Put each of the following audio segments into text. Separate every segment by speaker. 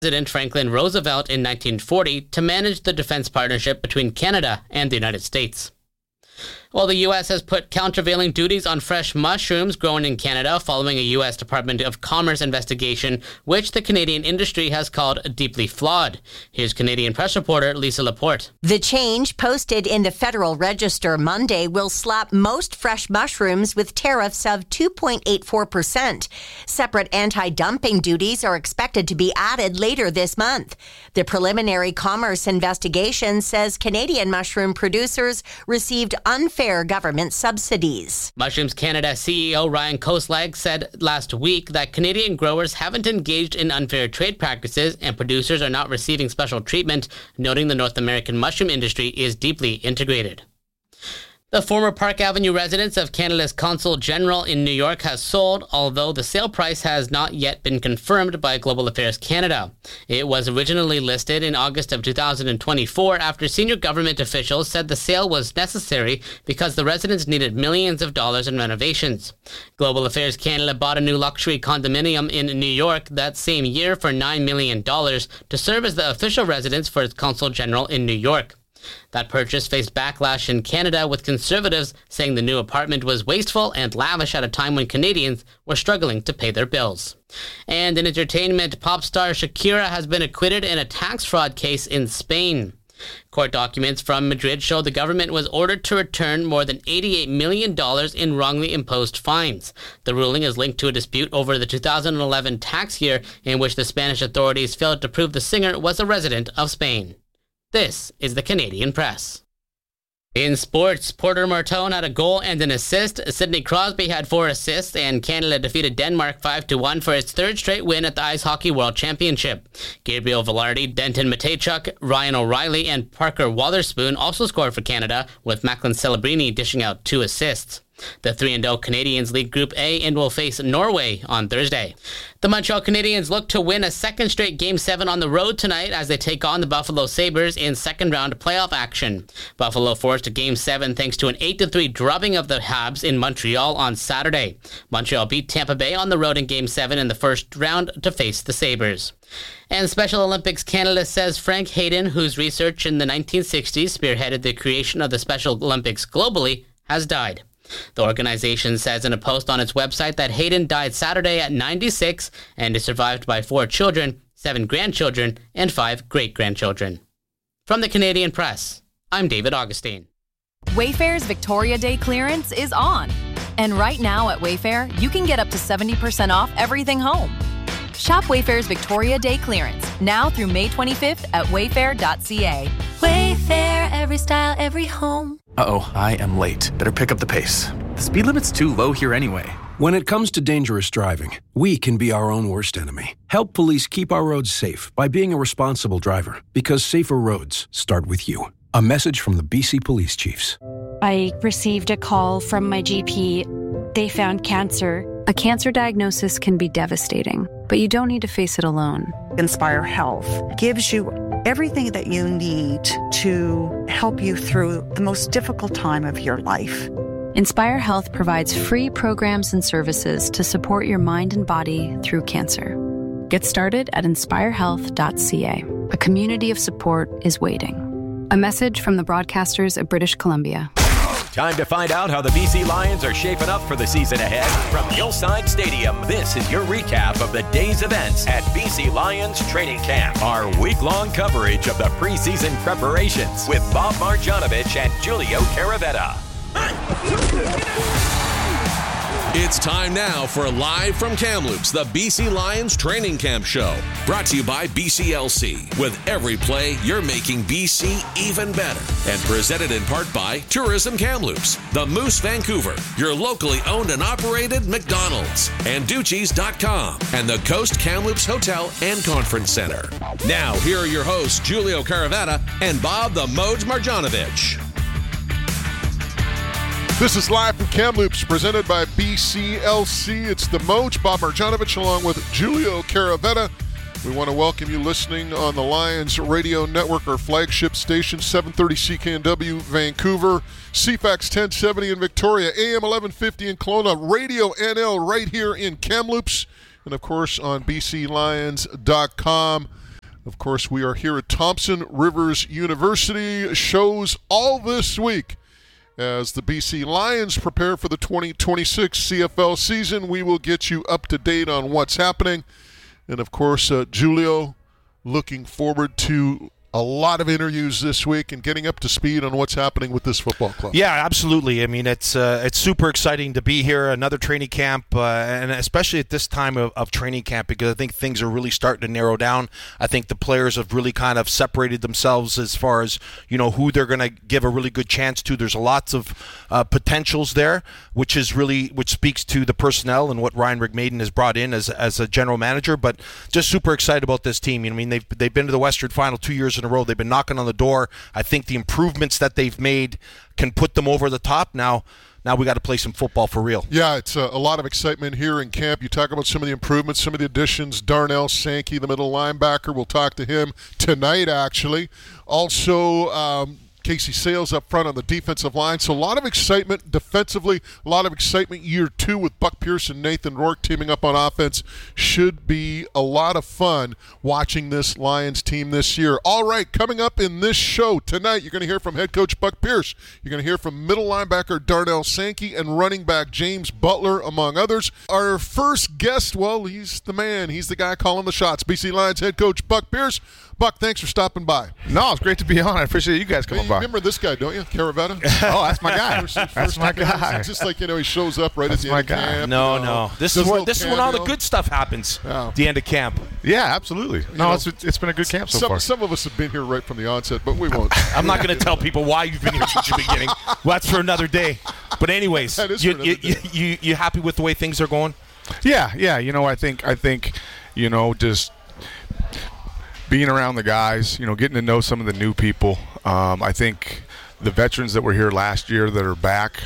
Speaker 1: President Franklin Roosevelt in 1940 to manage the defense partnership between Canada and the United States. Well, the U.S. has put countervailing duties on fresh mushrooms grown in Canada following a U.S. Department of Commerce investigation, which the Canadian industry has called deeply flawed. Here's Canadian press reporter Lisa Laporte.
Speaker 2: The change, posted in the Federal Register Monday, will slap most fresh mushrooms with tariffs of 2.84%. Separate anti-dumping duties are expected to be added later this month. The preliminary commerce investigation says Canadian mushroom producers received unfair government subsidies.
Speaker 1: Mushrooms Canada CEO Ryan Koslag said last week that Canadian growers haven't engaged in unfair trade practices and producers are not receiving special treatment, noting the North American mushroom industry is deeply integrated. The former Park Avenue residence of Canada's Consul General in New York has sold, although the sale price has not yet been confirmed by Global Affairs Canada. It was originally listed in August of 2024 after senior government officials said the sale was necessary because the residence needed millions of dollars in renovations. Global Affairs Canada bought a new luxury condominium in New York that same year for $9 million to serve as the official residence for its Consul General in New York. That purchase faced backlash in Canada, with conservatives saying the new apartment was wasteful and lavish at a time when Canadians were struggling to pay their bills. And in entertainment, pop star Shakira has been acquitted in a tax fraud case in Spain. Court documents from Madrid show the government was ordered to return more than $88 million in wrongly imposed fines. The ruling is linked to a dispute over the 2011 tax year in which the Spanish authorities failed to prove the singer was a resident of Spain. This is the Canadian Press. In sports, Porter Martone had a goal and an assist. Sidney Crosby had 4 assists, and Canada defeated Denmark 5-1 for its 3rd straight win at the Ice Hockey World Championship. Gabriel Velarde, Denton Mateychuk, Ryan O'Reilly, and Parker Wotherspoon also scored for Canada, with Macklin Celebrini dishing out 2 assists. The 3-0 Canadians lead Group A and will face Norway on Thursday. The Montreal Canadiens look to win a 2nd straight Game 7 on the road tonight as they take on the Buffalo Sabres in second-round playoff action. Buffalo forced a Game 7 thanks to an 8-3 drubbing of the Habs in Montreal on Saturday. Montreal beat Tampa Bay on the road in Game 7 in the first round to face the Sabres. And Special Olympics Canada says Frank Hayden, whose research in the 1960s spearheaded the creation of the Special Olympics globally, has died. The organization says in a post on its website that Hayden died Saturday at 96 and is survived by 4 children, 7 grandchildren, and 5 great-grandchildren. From the Canadian Press, I'm David Augustine.
Speaker 3: Wayfair's Victoria Day clearance is on. And right now at Wayfair, you can get up to 70% off everything home. Shop Wayfair's Victoria Day clearance now through May 25th at wayfair.ca.
Speaker 4: Wayfair, every style, every home.
Speaker 5: Uh-oh, I am late. Better pick up the pace. The speed limit's too low here anyway.
Speaker 6: When it comes to dangerous driving, we can be our own worst enemy. Help police keep our roads safe by being a responsible driver, because safer roads start with you. A message from the BC Police Chiefs.
Speaker 7: I received a call from my GP. They found cancer.
Speaker 8: A cancer diagnosis can be devastating, but you don't need to face it alone.
Speaker 9: Inspire Health gives you everything that you need to help you through the most difficult time of your life.
Speaker 8: Inspire Health provides free programs and services to support your mind and body through cancer. Get started at inspirehealth.ca. A community of support is waiting. A message from the broadcasters of British Columbia.
Speaker 10: Time to find out how the BC Lions are shaping up for the season ahead. From Hillside Stadium, this is your recap of the day's events at BC Lions Training Camp. Our week-long coverage of the preseason preparations with Bob Marjanovic and Julio Caravetta.
Speaker 11: It's time now for Live from Kamloops, the BC Lions Training Camp Show. Brought to you by BCLC. With every play, you're making BC even better. And presented in part by Tourism Kamloops, the Moose Vancouver, your locally owned and operated McDonald's, and Ducci's.com, and the Coast Kamloops Hotel and Conference Center. Now, here are your hosts, Julio Caravetta and Bob the Moj Marjanovic.
Speaker 12: This is Live from Kamloops, presented by BCLC. It's the Moj, Bob Marjanovic, along with Julio Caravetta. We want to welcome you listening on the Lions Radio Network, our flagship station, 730 CKNW, Vancouver, CFAX 1070 in Victoria, AM 1150 in Kelowna, Radio NL right here in Kamloops, and of course on BCLions.com. Of course, we are here at Thompson Rivers University. Shows all this week as the BC Lions prepare for the 2026 CFL season. We will get you up to date on what's happening. And, of course, Julio, looking forward to a lot of interviews this week and getting up to speed on what's happening with this football club.
Speaker 13: Yeah, absolutely. I mean, it's super exciting to be here, another training camp, and especially at this time of training camp, because I think things are really starting to narrow down. I think the players have really kind of separated themselves as far as, who they're going to give a really good chance to. There's lots of potentials there, which speaks to the personnel and what Ryan McMaden has brought in as a general manager. But just super excited about this team. I mean, they've been to the Western Final 2 years in a row. They've been knocking on the door. I think the improvements that they've made can put them over the top. Now we got to play some football for real.
Speaker 12: Yeah, it's a lot of excitement here in camp. You talk about some of the improvements, some of the additions. Darnell Sankey, the middle linebacker, we'll talk to him tonight, actually. Also, Casey Sales up front on the defensive line. So a lot of excitement defensively, a lot of excitement year two with Buck Pierce and Nathan Rourke teaming up on offense. Should be a lot of fun watching this Lions team this year. All right, coming up in this show tonight, you're going to hear from head coach Buck Pierce. You're going to hear from middle linebacker Darnell Sankey and running back James Butler, among others. Our first guest, well, he's the man. He's the guy calling the shots. BC Lions head coach Buck Pierce. Buck, thanks for stopping by.
Speaker 14: No, it's great to be on. I appreciate you guys coming by.
Speaker 12: Remember this guy, don't you? Caravetta?
Speaker 14: Oh, that's my guy.
Speaker 12: That's my guy. It's just like, he shows up right at the end of camp.
Speaker 13: No. This is when all the good stuff happens at the end of camp.
Speaker 14: Yeah, absolutely. No, it's been a good camp so far.
Speaker 12: Some of us have been here right from the onset, but we won't.
Speaker 13: I'm not going to tell people why you've been here since the beginning. Well, that's for another day. But anyways, you happy with the way things are going?
Speaker 14: Yeah. I think just being around the guys, getting to know some of the new people. I think the veterans that were here last year that are back,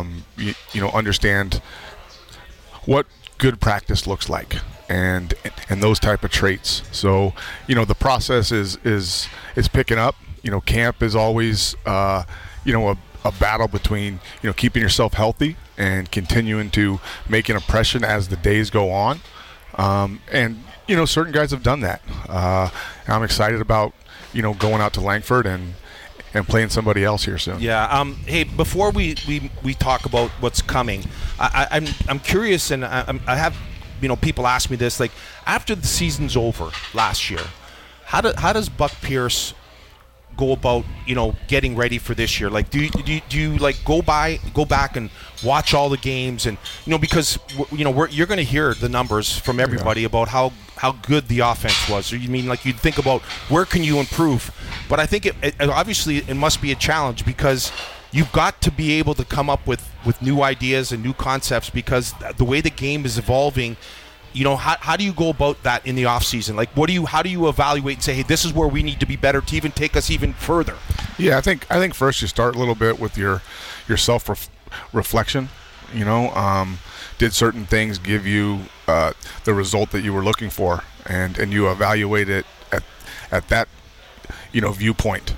Speaker 14: understand what good practice looks like and those type of traits. So, the process is picking up. Camp is always, a battle between, keeping yourself healthy and continuing to make an impression as the days go on. And certain guys have done that. I'm excited about, going out to Langford and playing somebody else here soon.
Speaker 13: Yeah. Hey, before we talk about what's coming, I'm curious, and I have people ask me this, like, after the season's over last year, how does Buck Pierce go about getting ready for this year? Like, do you like go back and watch all the games, and because you're going to hear the numbers from everybody about how good the offense was. Or you mean, like, you'd think about where can you improve? But I think it obviously it must be a challenge, because you've got to be able to come up with new ideas and new concepts, because the way the game is evolving. How do you go about that in the off season? Like, how do you evaluate and say, hey, this is where we need to be better to even take us even further?
Speaker 14: Yeah, I think first you start a little bit with your self reflection. Did certain things give you the result that you were looking for, and you evaluate it at that viewpoint.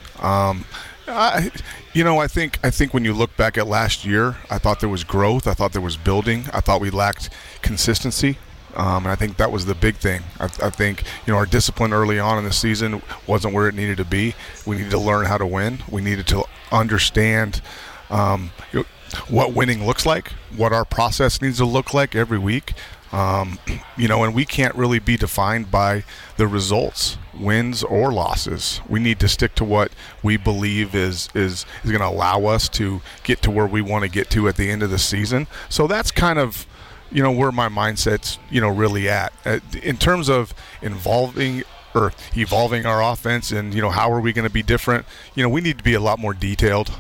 Speaker 14: I think when you look back at last year, I thought there was growth. I thought there was building. I thought we lacked consistency. And I think that was the big thing. I think, our discipline early on in the season wasn't where it needed to be. We needed to learn how to win. We needed to understand what winning looks like, what our process needs to look like every week. And we can't really be defined by the results, wins or losses. We need to stick to what we believe is going to allow us to get to where we want to get to at the end of the season. So that's kind of where my mindset's, really at. In terms of evolving our offense and, how are we going to be different, we need to be a lot more detailed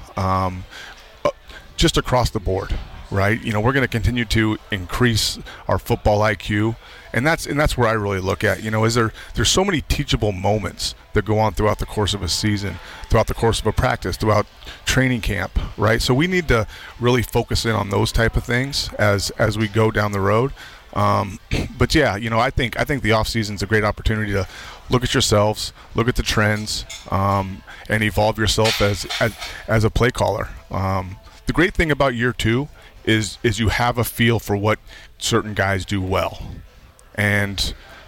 Speaker 14: just across the board, right? We're going to continue to increase our football IQ, and that's where I really look at, there's so many teachable moments that go on throughout the course of a season, throughout the course of a practice, throughout training camp, right? So we need to really focus in on those type of things as we go down the road. But yeah, I think the off season is a great opportunity to look at yourselves, look at the trends, and evolve yourself as a play caller. The great thing about year two is you have a feel for what certain guys do well, and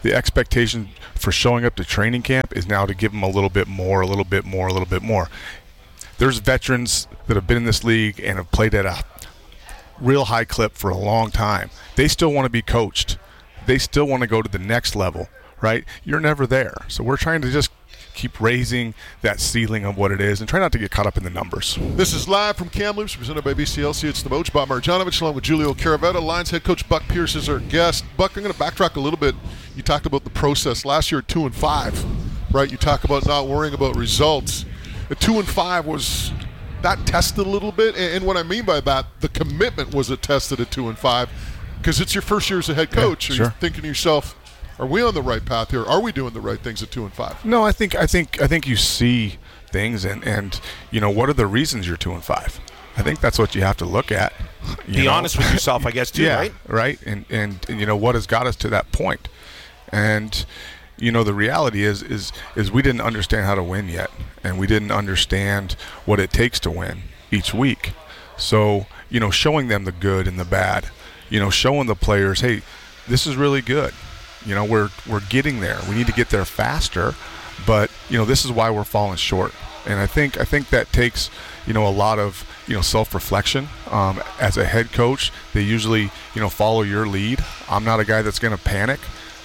Speaker 14: the expectation for showing up to training camp is now to give them a little bit more, a little bit more, a little bit more. There's veterans that have been in this league and have played at a real high clip for a long time. They still want to be coached. They still want to go to the next level, right? You're never there. So we're trying to just keep raising that ceiling of what it is and try not to get caught up in the numbers.
Speaker 12: This is live from Kamloops, presented by BCLC. It's the Moach, Bob Marjanovic, along with Julio Caravetta. Lions head coach Buck Pierce is our guest. Buck, I'm going to backtrack a little bit. You talked about the process. Last year at 2-5, right? You talk about not worrying about results. At 2-5 was that tested a little bit, and what I mean by that, the commitment was tested at 2-5 because it's your first year as a head coach.
Speaker 14: Yeah,
Speaker 12: You're thinking to yourself, are we on the right path here? Are we doing the right things at 2-5?
Speaker 14: No, I think you see things and you know, what are the reasons you're 2-5? I think that's what you have to look at.
Speaker 13: Be honest with yourself, I guess, too,
Speaker 14: yeah,
Speaker 13: right?
Speaker 14: Right. And you know, what has got us to that point? And you know, the reality is we didn't understand how to win yet, and we didn't understand what it takes to win each week. So, you know, showing them the good and the bad, you know, showing the players, hey, this is really good. You know, we're getting there. We need to get there faster, but you know, this is why we're falling short. And I think that takes, you know, a lot of, you know, self-reflection. As a head coach, they usually, you know, follow your lead. I'm not a guy that's going to panic,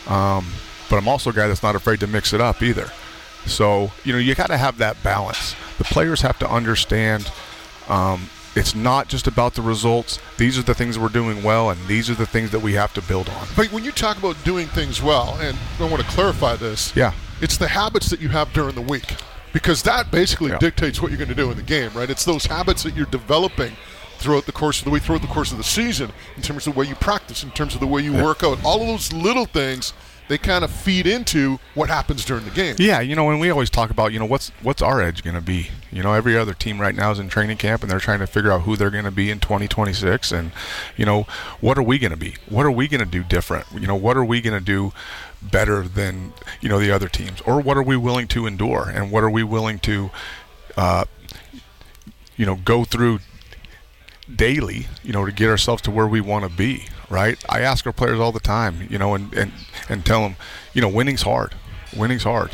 Speaker 14: but I'm also a guy that's not afraid to mix it up either. So, you know, you got to have that balance. The players have to understand it's not just about the results. These are the things we're doing well, and these are the things that we have to build on.
Speaker 12: But when you talk about doing things well, and I want to clarify this, it's the habits that you have during the week, because that basically dictates what you're going to do in the game, right? It's those habits that you're developing throughout the course of the week, throughout the course of the season, in terms of the way you practice, in terms of the way you work out. All of those little things, they kind of feed into what happens during the game.
Speaker 14: Yeah, you know, and we always talk about, you know, what's our edge going to be? You know, every other team right now is in training camp, and they're trying to figure out who they're going to be in 2026. And, you know, what are we going to be? What are we going to do different? You know, what are we going to do better than, you know, the other teams? Or what are we willing to endure? And what are we willing to, you know, go through daily, you know, to get ourselves to where we want to be, right? I ask our players all the time, you know, and tell them, you know, winning's hard. Winning's hard.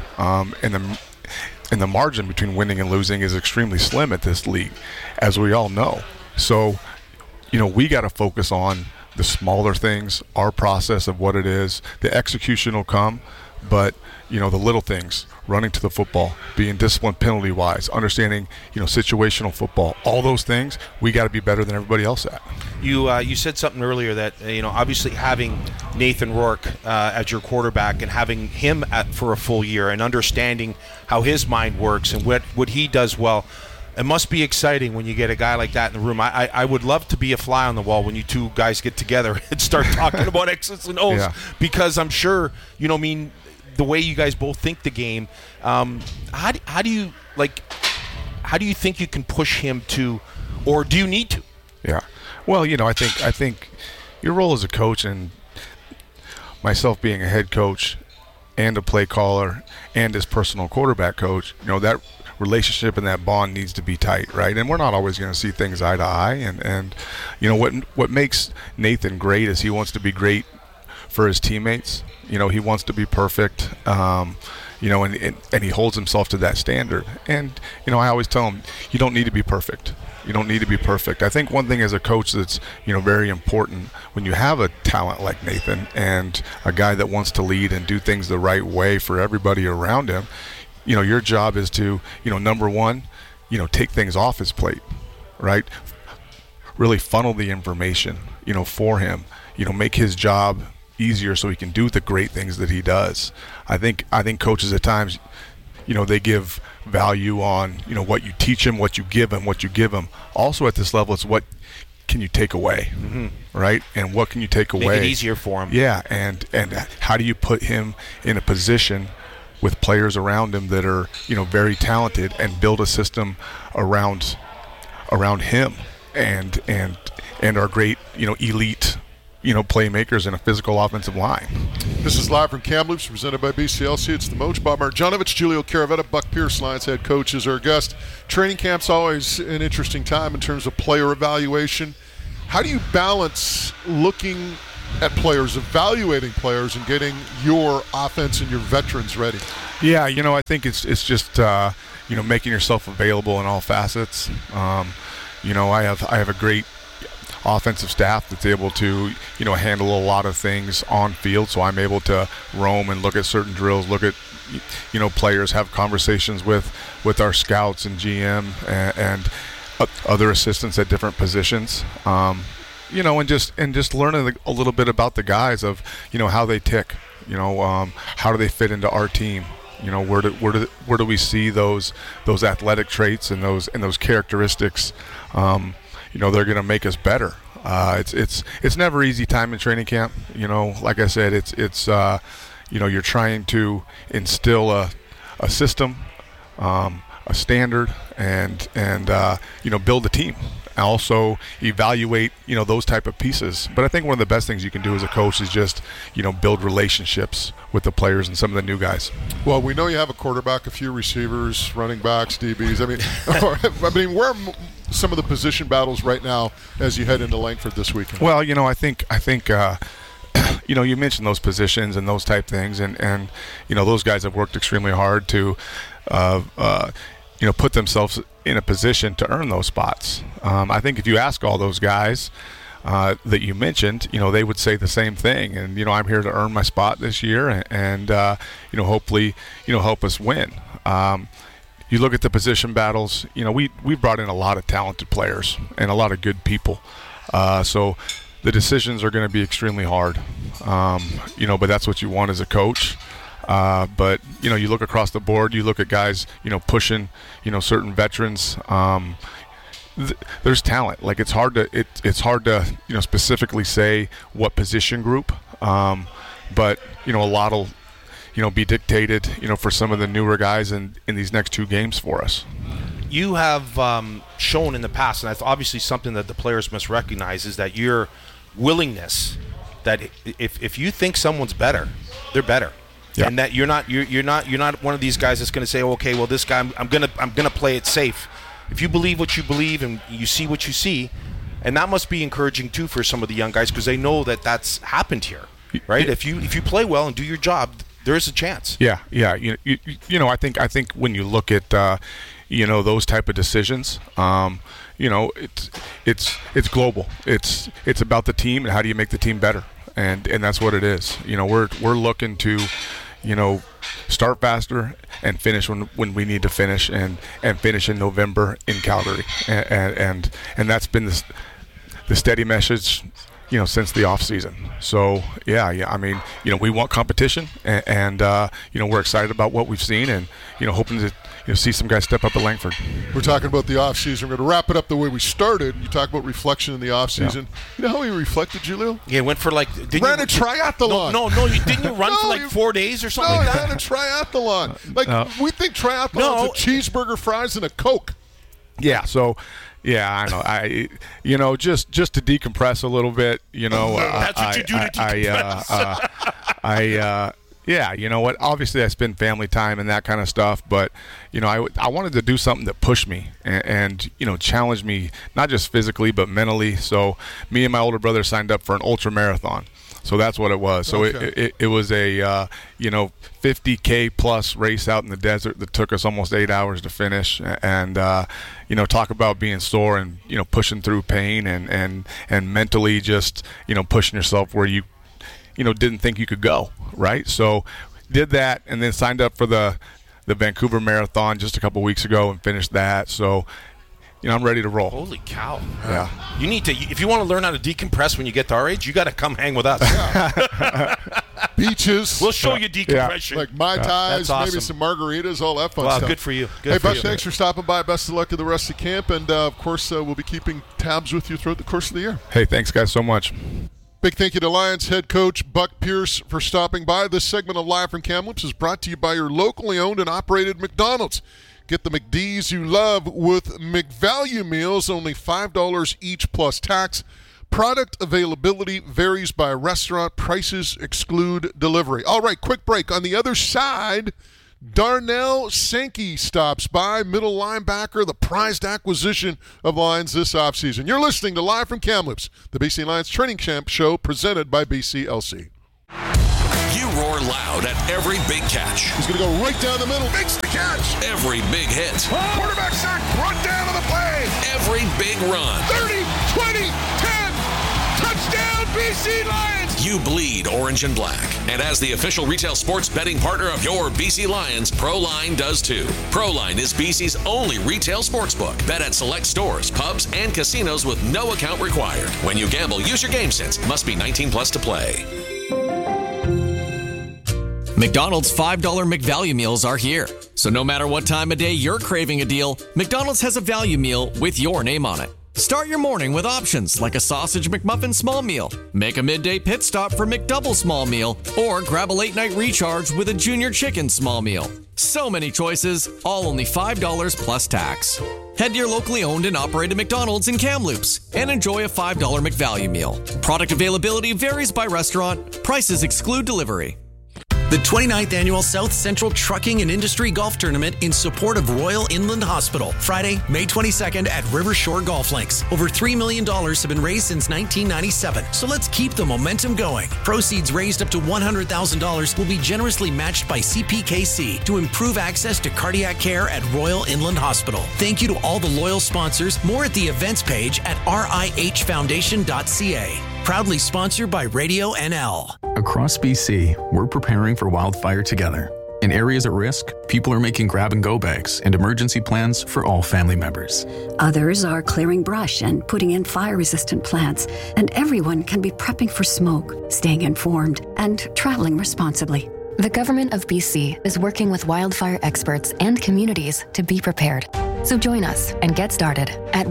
Speaker 14: And the margin between winning and losing is extremely slim at this league, as we all know. So, you know, we got to focus on the smaller things, our process of what it is. The execution will come, but, you know, the little things, running to the football, being disciplined penalty-wise, understanding, you know, situational football, all those things, we got to be better than everybody else at.
Speaker 13: You said something earlier that, you know, obviously having Nathan Rourke as your quarterback and having him for a full year and understanding how his mind works and what he does well, it must be exciting when you get a guy like that in the room. I would love to be a fly on the wall when you two guys get together and start talking about X's and O's, because I'm sure, you know, I mean, the way you guys both think the game, how do you think you can push him to, or do you need to?
Speaker 14: Yeah. Well, you know, I think your role as a coach, and myself being a head coach and a play caller and as personal quarterback coach, you know, that relationship and that bond needs to be tight, right? And we're not always going to see things eye to eye. And you know, what makes Nathan great is he wants to be great for his teammates. You know, he wants to be perfect. You know, and he holds himself to that standard. And, you know, I always tell him, you don't need to be perfect. You don't need to be perfect. I think one thing as a coach that's, you know, very important when you have a talent like Nathan and a guy that wants to lead and do things the right way for everybody around him, you know, your job is to, you know, number one, you know, take things off his plate, right? Really funnel the information, you know, for him, you know, make his job easier so he can do the great things that he does. I think coaches at times, you know, they give value on, you know, what you teach him, what you give him. Also at this level, it's what can you take away, right? And what can you take away?
Speaker 13: Make it easier for him.
Speaker 14: Yeah, and how do you put him in a position with players around him that are, you know, very talented, and build a system around him and our great, you know, elite, you know, playmakers in a physical offensive line.
Speaker 12: This is live from Kamloops, presented by BCLC. It's the Moach, Bob Marjanovic, Julio Caravetta, Buck Pierce, Lions head coach, is our guest. Training camp's always an interesting time in terms of player evaluation. How do you balance looking at players, evaluating players, and getting your offense and your veterans ready?
Speaker 14: Yeah, I think it's just making yourself available in all facets. I have a great offensive staff that's able to handle a lot of things on field, so I'm able to roam and look at certain drills, look at players, have conversations with our scouts and GM and other assistants at different positions, and just learning a little bit about the guys of how they tick, how do they fit into our team. Where do we see those athletic traits and those characteristics? They're going to make us better. It's never easy time in training camp. Like I said, it's you're trying to instill a system, a standard, and build a team. Also evaluate those type of pieces. But I think one of the best things you can do as a coach is just build relationships with the players and some of the new guys.
Speaker 12: Well, we know you have a quarterback, a few receivers, running backs, DBs. I mean, where are some of the position battles right now as you head into Langford this weekend?
Speaker 14: Well, I think you mentioned those positions and those type things, and those guys have worked extremely hard to put themselves in a position to earn those spots. I think if you ask all those guys that you mentioned, they would say the same thing. And I'm here to earn my spot this year, and hopefully help us win. You look at the position battles. We brought in a lot of talented players and a lot of good people. So the decisions are going to be extremely hard. But that's what you want as a coach. But you look across the board, you look at guys pushing certain veterans. There's talent. Like it's hard to specifically say what position group, but a lot will be dictated for some of the newer guys in these next two games for us.
Speaker 13: You have shown in the past, and that's obviously something that the players must recognize, is that your willingness that if you think someone's better, they're better. Yeah. And that you're not one of these guys that's going to say, okay, well, this guy I'm gonna play it safe. If you believe what you believe and you see what you see, and that must be encouraging too for some of the young guys, because they know that that's happened here, right? If you play well and do your job, there is a chance.
Speaker 14: Yeah. I think when you look at those type of decisions, it's global. It's about the team and how do you make the team better, and that's what it is. We're looking to start faster and finish when we need to finish, and finish in November in Calgary, and that's been the steady message since the off season. So we want competition, and we're excited about what we've seen, and hoping to see some guys step up at Langford.
Speaker 12: We're talking about the off season. We're going to wrap it up the way we started. You talk about reflection in the off season. Yeah. You know how he reflected, Julio?
Speaker 13: Yeah, went for ran
Speaker 12: a triathlon.
Speaker 13: No, didn't you run for 4 days or something like that?
Speaker 12: No, he ran a triathlon. We think triathlon is a cheeseburger, fries, and a Coke.
Speaker 14: Yeah, so. Yeah, I know. Just to decompress a little bit,
Speaker 13: That's what you do to decompress.
Speaker 14: Yeah, you know what? Obviously, I spend family time and that kind of stuff, but I wanted to do something that pushed me and challenged me, not just physically but mentally. So me and my older brother signed up for an ultra marathon. So that's what it was. So okay. it was a 50K plus race out in the desert that took us almost 8 hours to finish, and talk about being sore and pushing through pain and mentally just pushing yourself where you didn't think you could go, right? So did that, and then signed up for the Vancouver Marathon just a couple weeks ago and finished that. So I'm ready to roll.
Speaker 13: Holy cow.
Speaker 14: Yeah.
Speaker 13: You need to, if you want to learn how to decompress when you get to our age, you got to come hang with us.
Speaker 12: Yeah. Beaches.
Speaker 13: We'll show you decompression.
Speaker 12: Like Mai Tais,
Speaker 13: awesome.
Speaker 12: Maybe some margaritas, all that fun
Speaker 13: wow,
Speaker 12: stuff.
Speaker 13: Good for you.
Speaker 12: Hey, Buck, thanks for stopping by. Best of luck to the rest of camp. And, of course, we'll be keeping tabs with you throughout the course of the year.
Speaker 14: Hey, thanks, guys, so much.
Speaker 12: Big thank you to Lions head coach Buck Pierce for stopping by. This segment of Live from Kamloops is brought to you by your locally owned and operated McDonald's. Get the McD's you love with McValue meals, only $5 each plus tax. Product availability varies by restaurant. Prices exclude delivery. All right, quick break. On the other side, Darnell Sankey stops by, middle linebacker, the prized acquisition of Lions this offseason. You're listening to Live from Kamloops, the BC Lions Training Camp show presented by BCLC.
Speaker 11: You roar loud at every big catch.
Speaker 12: He's going to go right down the middle, makes the catch.
Speaker 11: Every big hit.
Speaker 12: Quarterback sack, brought down on the play.
Speaker 11: Every big run.
Speaker 12: 30, 20, 10, touchdown BC Lions.
Speaker 11: You bleed orange and black. And as the official retail sports betting partner of your BC Lions, ProLine does too. ProLine is BC's only retail sportsbook. Bet at select stores, pubs, and casinos with no account required. When you gamble, use your game sense. Must be 19 plus to play.
Speaker 15: McDonald's $5 McValue meals are here. So no matter what time of day you're craving a deal, McDonald's has a value meal with your name on it. Start your morning with options like a sausage McMuffin small meal, make a midday pit stop for McDouble small meal, or grab a late night recharge with a junior chicken small meal. So many choices, all only $5 plus tax. Head to your locally owned and operated McDonald's in Kamloops and enjoy a $5 McValue meal. Product availability varies by restaurant. Prices exclude delivery.
Speaker 16: The 29th Annual South Central Trucking and Industry Golf Tournament in support of Royal Inland Hospital. Friday, May 22nd at River Shore Golf Links. Over $3 million have been raised since 1997. So let's keep the momentum going. Proceeds raised up to $100,000 will be generously matched by CPKC to improve access to cardiac care at Royal Inland Hospital. Thank you to all the loyal sponsors. More at the events page at rihfoundation.ca. Proudly sponsored by Radio NL.
Speaker 5: Across BC, we're preparing for wildfire together. In areas at risk, people are making grab-and-go bags and emergency plans for all family members.
Speaker 17: Others are clearing brush and putting in fire-resistant plants. And everyone can be prepping for smoke, staying informed, and traveling responsibly.
Speaker 18: The Government of BC is working with wildfire experts and communities to be prepared. So join us and get started at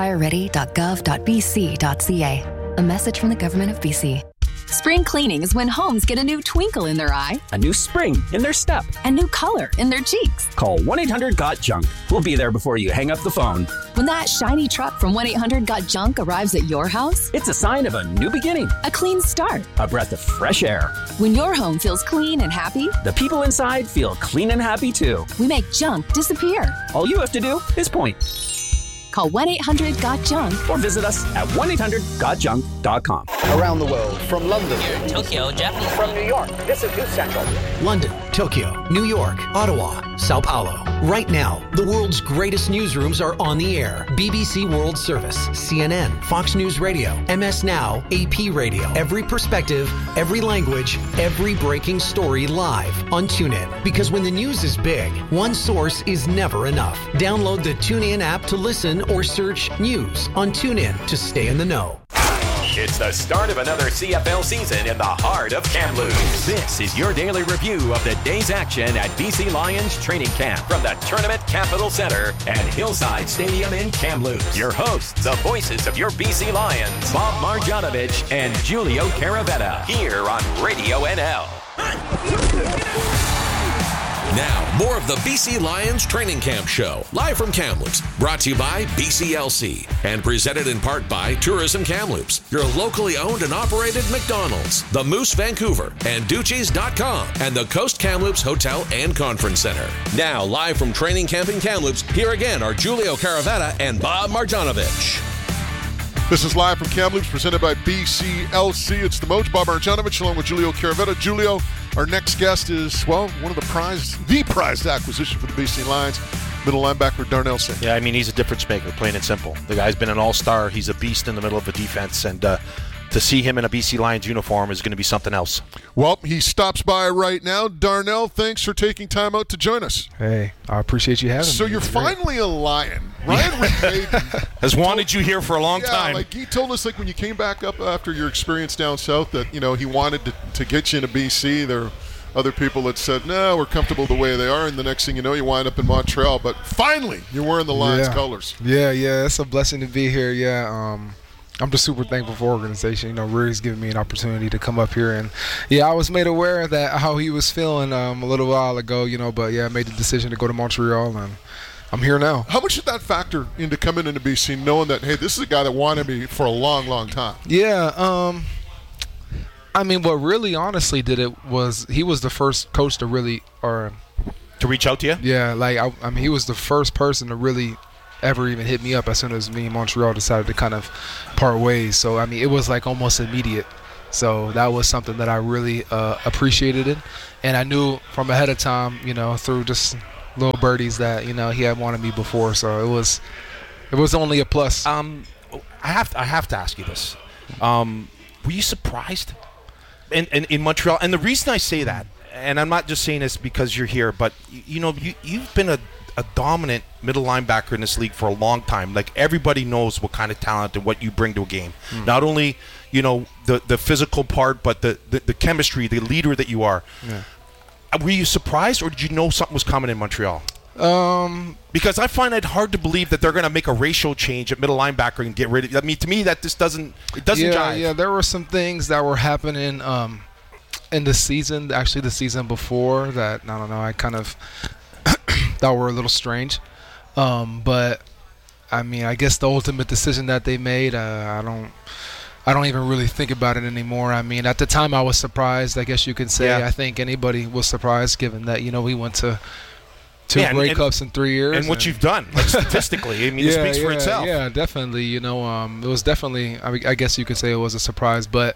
Speaker 18: wildfireready.gov.bc.ca. A message from the Government of BC.
Speaker 19: Spring cleaning is when homes get a new twinkle in their eye,
Speaker 20: a new spring in their step,
Speaker 19: a new color in their cheeks.
Speaker 20: Call 1-800-GOT-JUNK. We'll be there before you hang up the phone.
Speaker 19: When that shiny truck from 1-800-GOT-JUNK arrives at your house,
Speaker 20: it's a sign of a new beginning,
Speaker 19: a clean start,
Speaker 20: a breath of fresh air.
Speaker 19: When your home feels clean and happy,
Speaker 20: the people inside feel clean and happy too.
Speaker 19: We make junk disappear.
Speaker 20: All you have to do is point.
Speaker 19: Call 1-800-GOT-JUNK
Speaker 20: or visit us at 1-800-GOTJUNK.com.
Speaker 21: Around the world, from London,
Speaker 22: Tokyo, Japan,
Speaker 21: from New York, this is News Central.
Speaker 23: London, Tokyo, New York, Ottawa, Sao Paulo. Right now, the world's greatest newsrooms are on the air. BBC World Service, CNN, Fox News Radio, MS Now, AP Radio. Every perspective, every language, every breaking story live on TuneIn. Because when the news is big, one source is never enough. Download the TuneIn app to listen or search news on TuneIn to stay in the know.
Speaker 10: It's the start of another CFL season in the heart of Kamloops. This is your daily review of the day's action at BC Lions Training Camp from the Tournament Capital Center and Hillside Stadium in Kamloops. Your hosts, the voices of your BC Lions, Bob Marjanovic and Julio Caravetta, here on Radio NL.
Speaker 11: Now, more of the BC Lions Training Camp Show, live from Kamloops, brought to you by BCLC and presented in part by Tourism Kamloops, your locally owned and operated McDonald's, the Moose Vancouver, and Duchies.com, and the Coast Kamloops Hotel and Conference Center. Now, live from Training Camp in Kamloops, here again are Julio Caravetta and Bob Marjanovic.
Speaker 12: This is Live from Kamloops, presented by BCLC. It's the Moj, Bob Marjanovic, along with Julio Caravetta. Julio, our next guest is, well, one of the prized acquisition for the BC Lions, middle linebacker Darnell Sankey.
Speaker 13: Yeah, I mean, he's a difference maker, plain and simple. The guy's been an all-star. He's a beast in the middle of the defense, and to see him in a BC Lions uniform is going to be something else.
Speaker 12: Well, he stops by right now. Darnell, thanks for taking time out to join us.
Speaker 24: Hey, I appreciate you having me.
Speaker 12: So you're finally a Lion. Ryan McVay
Speaker 13: has wanted you here for a long time.
Speaker 12: Like he told us, like when you came back up after your experience down south, that he wanted to get you into BC. There are other people that said, no, we're comfortable the way they are, and the next thing you know, you wind up in Montreal. But finally, you're wearing the Lions colors.
Speaker 24: Yeah, it's a blessing to be here. Yeah, I'm just super thankful for the organization. Rudy's given me an opportunity to come up here, and I was made aware of that how he was feeling a little while ago. But I made the decision to go to Montreal, and I'm here now.
Speaker 12: How much did that factor into coming into BC, knowing that, hey, this is a guy that wanted me for a long, long time?
Speaker 24: Yeah, I mean, what really honestly did it was he was the first coach to really, or
Speaker 13: To reach out to you?
Speaker 24: Yeah, like I mean, he was the first person to really ever even hit me up as soon as me and Montreal decided to kind of part ways. So I mean, it was like almost immediate. So that was something that I really appreciated it, and I knew from ahead of time, through just little birdies that he had wanted me before. So it was only a plus.
Speaker 13: I have to ask you this. Were you surprised in Montreal? And the reason I say that, and I'm not just saying this because you're here, but you've been a dominant middle linebacker in this league for a long time. Like, everybody knows what kind of talent and what you bring to a game. Not only the physical part, but the chemistry, the leader that you are.
Speaker 24: Yeah.
Speaker 13: Were you surprised, or did you know something was coming in Montreal? Because I find it hard to believe that they're going to make a ratio change at middle linebacker and get rid of. I mean, to me, that just doesn't jive.
Speaker 24: Yeah, there were some things that were happening in the season, actually the season before, that I don't know, I kind of thought were a little strange. But I mean, I guess the ultimate decision that they made, I don't even really think about it anymore. I mean, at the time I was surprised, I guess you could say. Yeah. I think anybody was surprised, given that we went to two Grey Cups in 3 years.
Speaker 13: And what you've done, like, statistically, I mean, it speaks for itself.
Speaker 24: Yeah, definitely. It was definitely, I guess you could say it was a surprise. But,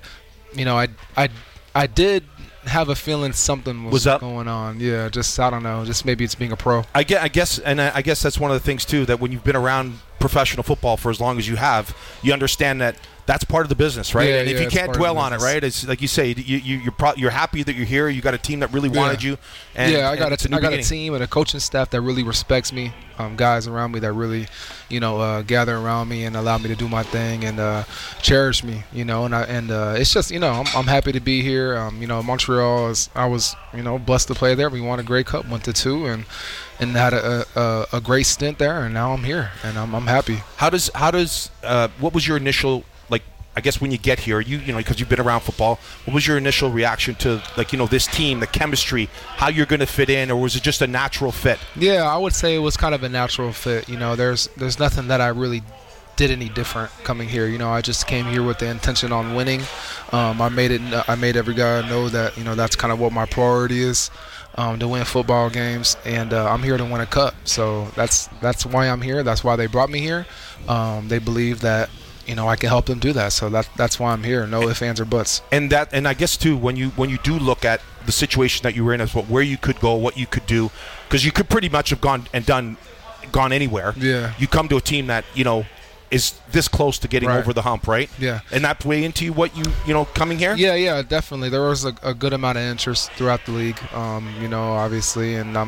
Speaker 24: I did have a feeling something was going on. Yeah, just, I don't know, just maybe it's being a pro.
Speaker 13: I guess that's one of the things, too, that when you've been around professional football for as long as you have, you understand that that's part of the business, right?
Speaker 24: Yeah,
Speaker 13: and if you can't dwell on it, right, it's like you say, you're happy that you're here. You got a team that really wanted you. And,
Speaker 24: I got a team and a coaching staff that really respects me. Guys around me that really, gather around me and allow me to do my thing and cherish me. And it's just, I'm happy to be here. Montreal I was blessed to play there. We won a Grey Cup, went to 2, and had a great stint there. And now I'm here, and I'm happy.
Speaker 13: How does what was your initial, like, I guess when you get here, because you've been around football, what was your initial reaction to, like, this team, the chemistry, how you're going to fit in, or was it just a natural fit?
Speaker 24: Yeah, I would say it was kind of a natural fit. There's nothing that I really did any different coming here. I just came here with the intention on winning. I made every guy know that, that's kind of what my priority is, to win football games, and I'm here to win a cup. So that's why I'm here. That's why they brought me here. They believe that I can help them do that. So that's why I'm here. No ifs, ands, or buts.
Speaker 13: And I guess too, when you do look at the situation that you were in, as where you could go, what you could do, because you could pretty much have gone anywhere.
Speaker 24: Yeah.
Speaker 13: You come to a team that is this close to getting over the hump, right?
Speaker 24: Yeah.
Speaker 13: And that way into what coming here?
Speaker 24: Yeah, definitely. There was a good amount of interest throughout the league, obviously, and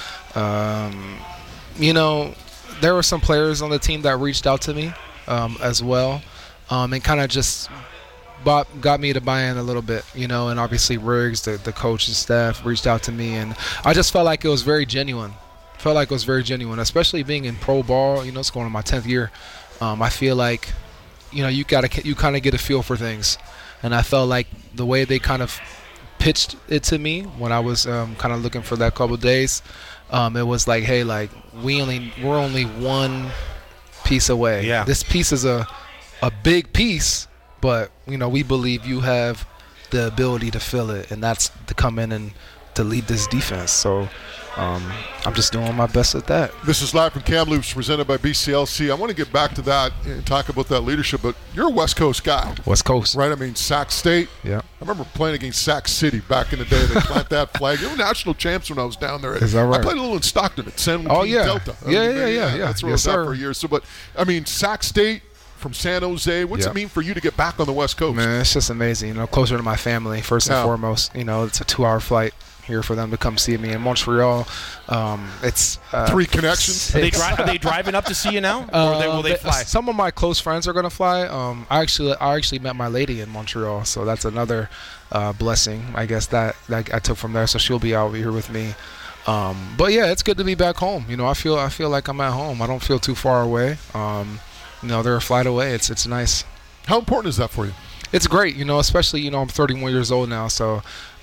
Speaker 24: there were some players on the team that reached out to me as well, and kind of just got me to buy in a little bit, and obviously Riggs, the coach and staff, reached out to me, and I just felt like it was very genuine. Especially being in pro ball. It's going on my 10th year. I feel like, you kind of get a feel for things, and I felt like the way they kind of pitched it to me when I was kind of looking for that couple of days, it was like, hey, like we're only one piece away.
Speaker 13: Yeah.
Speaker 24: This piece is a big piece, but we believe you have the ability to fill it, and that's to come in and to lead this defense. So I'm just doing my best at that.
Speaker 12: This is Live from Kamloops, presented by BCLC. I want to get back to that and talk about that leadership, but you're a West Coast guy.
Speaker 24: West Coast.
Speaker 12: Right? I mean, Sac State.
Speaker 24: Yeah.
Speaker 12: I remember playing against Sac City back in the day. They plant that flag. They were national champs when I was down there.
Speaker 24: Is that right?
Speaker 12: I played a little in Stockton at San
Speaker 24: Joaquin
Speaker 12: Delta.
Speaker 24: Yeah.
Speaker 12: That's where I was at for years. So, but, I mean, Sac State from San Jose, what's it mean for you to get back on the West Coast?
Speaker 24: Man, it's just amazing. Closer to my family, first and foremost. It's a 2-hour flight here for them to come see me in Montreal. It's
Speaker 12: 3 connections.
Speaker 13: Are they driving up to see you now, or will they fly?
Speaker 24: Some of my close friends are going to fly. I actually met my lady in Montreal, so that's another blessing, I guess, that I took from there. So she'll be out here with me. But yeah, it's good to be back home. I feel like I'm at home. I don't feel too far away. They're a flight away. It's nice.
Speaker 12: How important is that for you?
Speaker 24: It's great. Especially I'm 31 years old now, so.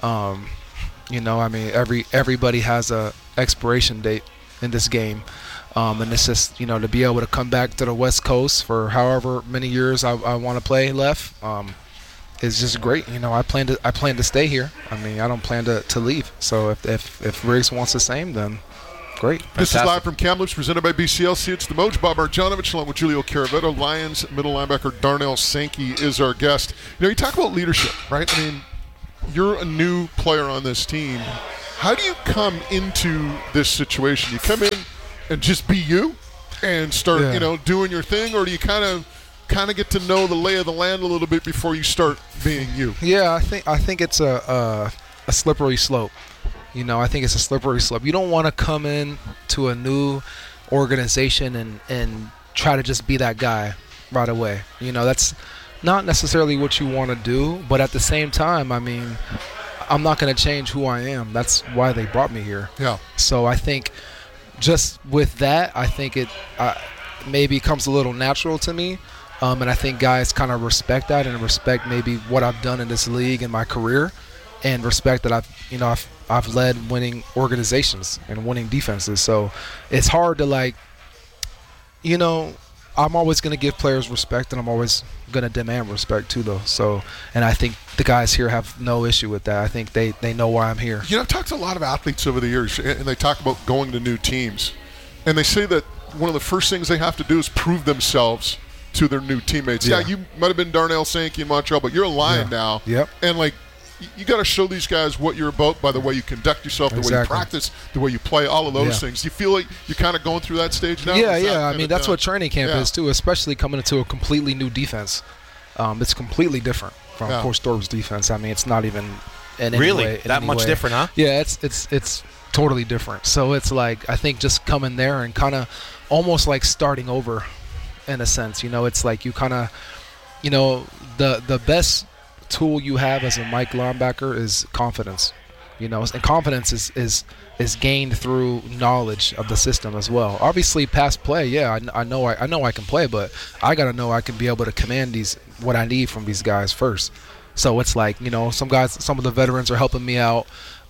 Speaker 24: I mean, everybody has a expiration date in this game, and it's just to be able to come back to the West Coast for however many years I want to play left. It's just great. I plan to stay here. I mean, I don't plan to leave. So if Riggs wants the same, then Great.
Speaker 12: This is live from Kamloops, presented by BCLC. It's the Moj. Bob Marjanovic, along with Julio Caraveto. Lions middle linebacker Darnell Sankey is our guest. You talk about leadership, right? I mean, you're a new player on this team. How do you come into this situation? You come in and just be you and start, doing your thing, or do you kind of get to know the lay of the land a little bit before you start being you?
Speaker 24: Yeah, I think it's a slippery slope. I think it's a slippery slope. You don't want to come in to a new organization and try to just be that guy right away. That's not necessarily what you want to do, but at the same time, I mean, I'm not going to change who I am. That's why they brought me here.
Speaker 12: Yeah.
Speaker 24: So I think just with that, I think it maybe comes a little natural to me. And I think guys kind of respect that and respect maybe what I've done in this league in my career, and respect that I've led winning organizations and winning defenses. So it's hard to I'm always going to give players respect, and I'm always going to demand respect too, though. So, and I think the guys here have no issue with that. I think they know why I'm here.
Speaker 12: I've talked to a lot of athletes over the years, and they talk about going to new teams, and they say that one of the first things they have to do is prove themselves to their new teammates. Yeah, you might have been Darnell Sankey in Montreal, but you're a Lion now.
Speaker 24: Yep.
Speaker 12: And you got to show these guys what you're about by the way you conduct yourself, the way you practice, the way you play, all of those things. You feel like you're kind of going through that stage now?
Speaker 24: Yeah. I mean, that's what training camp is too, especially coming into a completely new defense. It's completely different from Coach Thorpe's defense. I mean, it's not even in any way.
Speaker 13: That much different, huh?
Speaker 24: Yeah, it's totally different. So it's I think just coming there and kind of almost like starting over in a sense. It's like you kind of, the best tool you have as a Mike linebacker is confidence, and confidence is gained through knowledge of the system as well. Obviously, past play, I know I can play, but I gotta know I can be able to command what I need from these guys first. So it's some of the veterans are helping me out,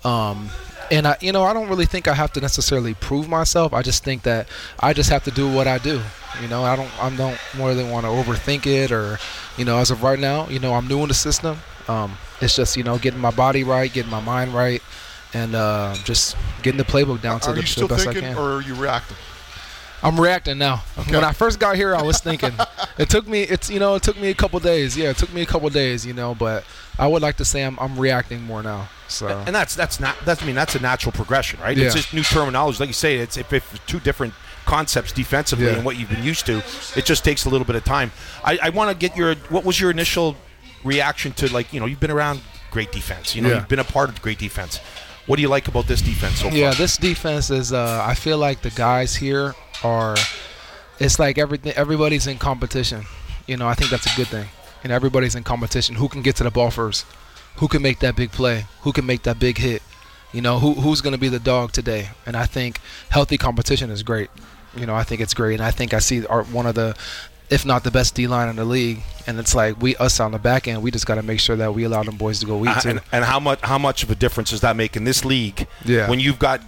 Speaker 24: and I don't really think I have to necessarily prove myself. I just think that I just have to do what I do. I don't really want to overthink it, or as of right now, I'm new in the system. It's just getting my body right, getting my mind right, and just getting the playbook down to the best I can.
Speaker 12: Are you still thinking, or are you reacting?
Speaker 24: I'm reacting now. Okay. When I first got here, I was thinking. It took me a couple days. Yeah, it took me a couple days. But I would like to say I'm reacting more now. So.
Speaker 13: And that's a natural progression, right? Yeah. It's just new terminology, like you say. It's if two different concepts defensively and what you've been used to. It just takes a little bit of time. I want to get what was your initial reaction to you've been around great defense. You've been a part of great defense. What do you like about this defense so far?
Speaker 24: Yeah, this defense is. I feel like the guys here are. It's like everybody's in competition. I think that's a good thing. Everybody's in competition. Who can get to the ball first? Who can make that big play? Who can make that big hit? Who's going to be the dog today? And I think healthy competition is great. I think it's great, and I think I see one of the, if not the best D-line in the league. And it's us on the back end, we just got to make sure that we allow them boys to go eat too.
Speaker 13: And how much of a difference does that make in this league?
Speaker 24: Yeah.
Speaker 13: When you've got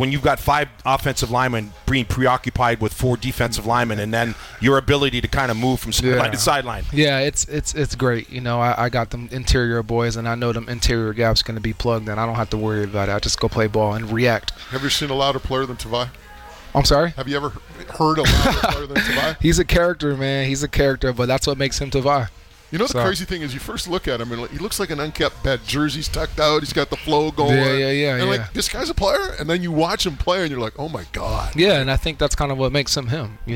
Speaker 13: 5 offensive linemen being preoccupied with 4 defensive linemen, and then your ability to kind of move from sideline to sideline.
Speaker 24: Yeah, it's great. I got them interior boys, and I know them interior gaps going to be plugged in. I don't have to worry about it. I just go play ball and react.
Speaker 12: Have you seen a louder player than Tavai?
Speaker 24: I'm sorry?
Speaker 12: Have you ever heard a louder player than Tavai?
Speaker 24: He's a character, man. He's a character, but that's what makes him Tavai.
Speaker 12: The crazy thing is, you first look at him, and he looks like an unkept bed. Jersey's tucked out. He's got the flow going.
Speaker 24: Yeah.
Speaker 12: And this guy's a player, and then you watch him play, and you're like, oh my god.
Speaker 24: Yeah, and I think that's kind of what makes him him. I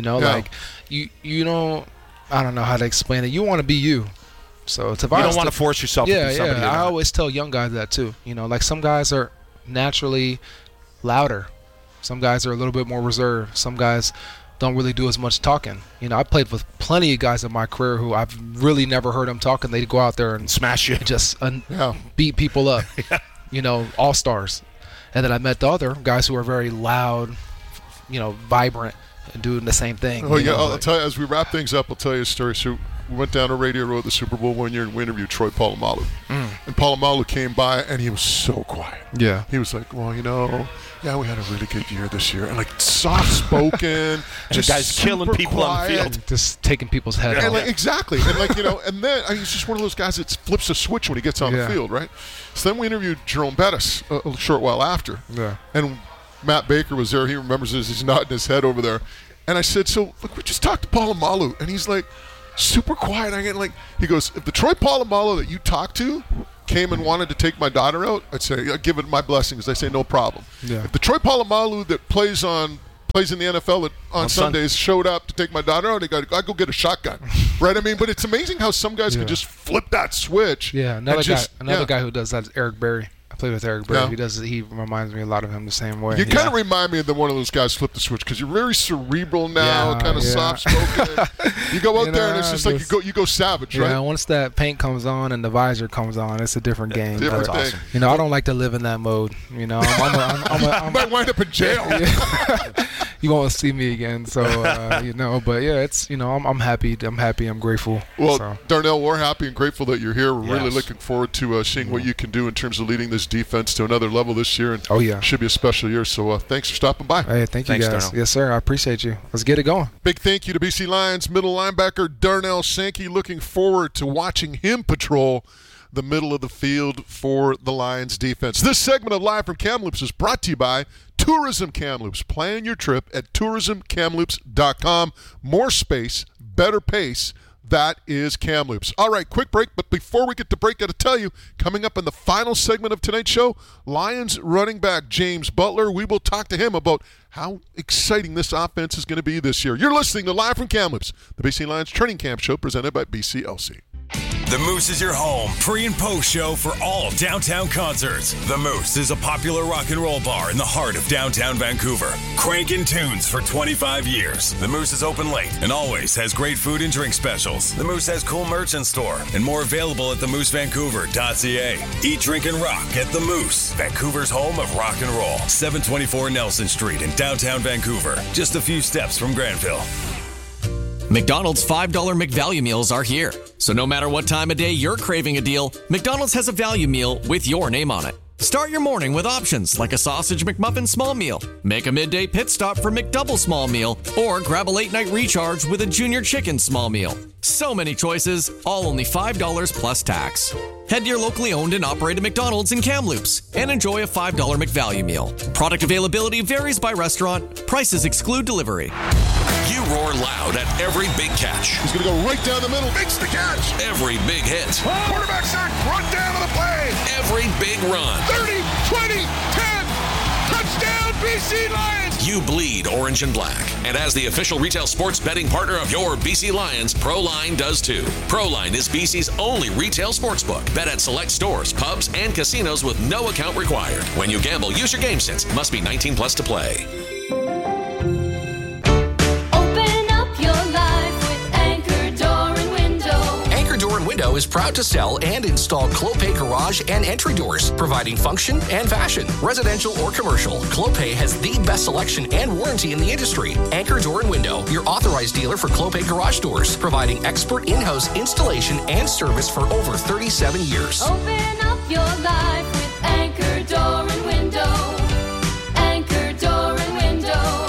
Speaker 24: don't know how to explain it. You want to be you. So Tavai.
Speaker 13: You don't want to force yourself to be somebody.
Speaker 24: I always tell young guys that too. Some guys are naturally louder. Some guys are a little bit more reserved. Some guys don't really do as much talking. I played with plenty of guys in my career who I've really never heard them talking. They go out there and
Speaker 13: smash you,
Speaker 24: just beat people up. All-stars. And then I met the other guys who are very loud, vibrant, and doing the same thing.
Speaker 12: Oh, I'll tell you, as we wrap things up, I'll tell you a story. So we went down to Radio Row at the Super Bowl one year, and we interviewed Troy Polamalu. And Polamalu came by, and he was so quiet.
Speaker 24: Yeah.
Speaker 12: He was like, well, we had a really good year this year. And soft-spoken.
Speaker 13: Just guys killing people
Speaker 12: quiet.
Speaker 13: on the field.
Speaker 24: Just taking people's heads off.
Speaker 12: Exactly. And and then he's just one of those guys that flips a switch when he gets on the field, right? So then we interviewed Jerome Bettis a short while after.
Speaker 24: Yeah.
Speaker 12: And Matt Baker was there. He remembers this. He's nodding his head over there. And I said, so, look, we just talked to Polamalu. And he's like, super quiet. He goes, if the Troy Polamalu that you talked to came and wanted to take my daughter out, I'd say, I'd give it my blessings. I say, no problem.
Speaker 24: Yeah.
Speaker 12: If the Troy Polamalu that plays in the NFL on Sundays showed up to take my daughter out, I'd go get a shotgun. Right? I mean, but it's amazing how some guys can just flip that switch.
Speaker 24: Yeah, another guy who does that is Eric Berry. I played with Eric Berry.
Speaker 12: Yeah.
Speaker 24: He reminds me a lot of him the same way.
Speaker 12: You kind of remind me of one of those guys flip the switch because you're very cerebral now, kind of soft-spoken. You go out there and it's just like you go savage, right?
Speaker 24: Yeah, once that paint comes on and the visor comes on, it's a different game.
Speaker 12: Different thing.
Speaker 24: Awesome. You know, I don't like to live in that mode. You know,
Speaker 12: I might wind up in jail.
Speaker 24: You won't see me again, so But yeah, it's I'm happy. I'm grateful.
Speaker 12: Well, Darnell, we're happy and grateful that you're here. We're really looking forward to seeing what you can do in terms of leading this defense to another level this year. And should be a special year. So thanks for stopping by.
Speaker 24: Hey, thanks, guys. Darnell. Yes, sir. I appreciate you. Let's get it going.
Speaker 12: Big thank you to BC Lions middle linebacker Darnell Sankey. Looking forward to watching him patrol the middle of the field for the Lions defense. This segment of Live from Kamloops is brought to you by Tourism Kamloops. Plan your trip at tourismkamloops.com. More space, better pace. That is Kamloops. All right, quick break, but before we get to break, got to tell you, coming up in the final segment of tonight's show, Lions running back James Butler. We will talk to him about how exciting this offense is going to be this year. You're listening to Live from Kamloops, the BC Lions Training Camp Show presented by BCLC.
Speaker 1: The Moose is your home, pre- and post-show for all downtown concerts. The Moose is a popular rock and roll bar in the heart of downtown Vancouver. Cranking tunes for 25 years. The Moose is open late and always has great food and drink specials. The Moose has cool merch in store and more available at themoosevancouver.ca. Eat, drink, and rock at The Moose, Vancouver's home of rock and roll. 724 Nelson Street in downtown Vancouver, just a few steps from Granville.
Speaker 15: McDonald's $5 McValue meals are here. So no matter what time of day you're craving a deal, McDonald's has a value meal with your name on it. Start your morning with options like a sausage McMuffin small meal, make a midday pit stop for McDouble small meal, or grab a late night recharge with a junior chicken small meal. So many choices, all only $5 plus tax. Head to your locally owned and operated McDonald's in Kamloops and enjoy a $5 McValue meal. Product availability varies by restaurant. Prices exclude delivery.
Speaker 11: You roar loud at every big catch.
Speaker 12: He's going to go right down the middle. Makes the catch.
Speaker 11: Every big hit.
Speaker 12: Quarterback sack. Run down to the play.
Speaker 11: Every big run.
Speaker 12: 30, 20, 10. Touchdown, BC Lions.
Speaker 11: You bleed orange and black. And as the official retail sports betting partner of your BC Lions, ProLine does too. ProLine is BC's only retail sportsbook. Bet at select stores, pubs, and casinos with no account required. When you gamble, use your game sense. Must be 18 plus to play.
Speaker 2: Window is proud to sell and install Clopay garage and entry doors, providing function and fashion. Residential or commercial, Clopay has the best selection and warranty in the industry. Anchor Door and Window, your authorized dealer for Clopay garage doors, providing expert in-house installation and service for over 37 years.
Speaker 4: Open up your life with Anchor Door and Window. Anchor Door and Window.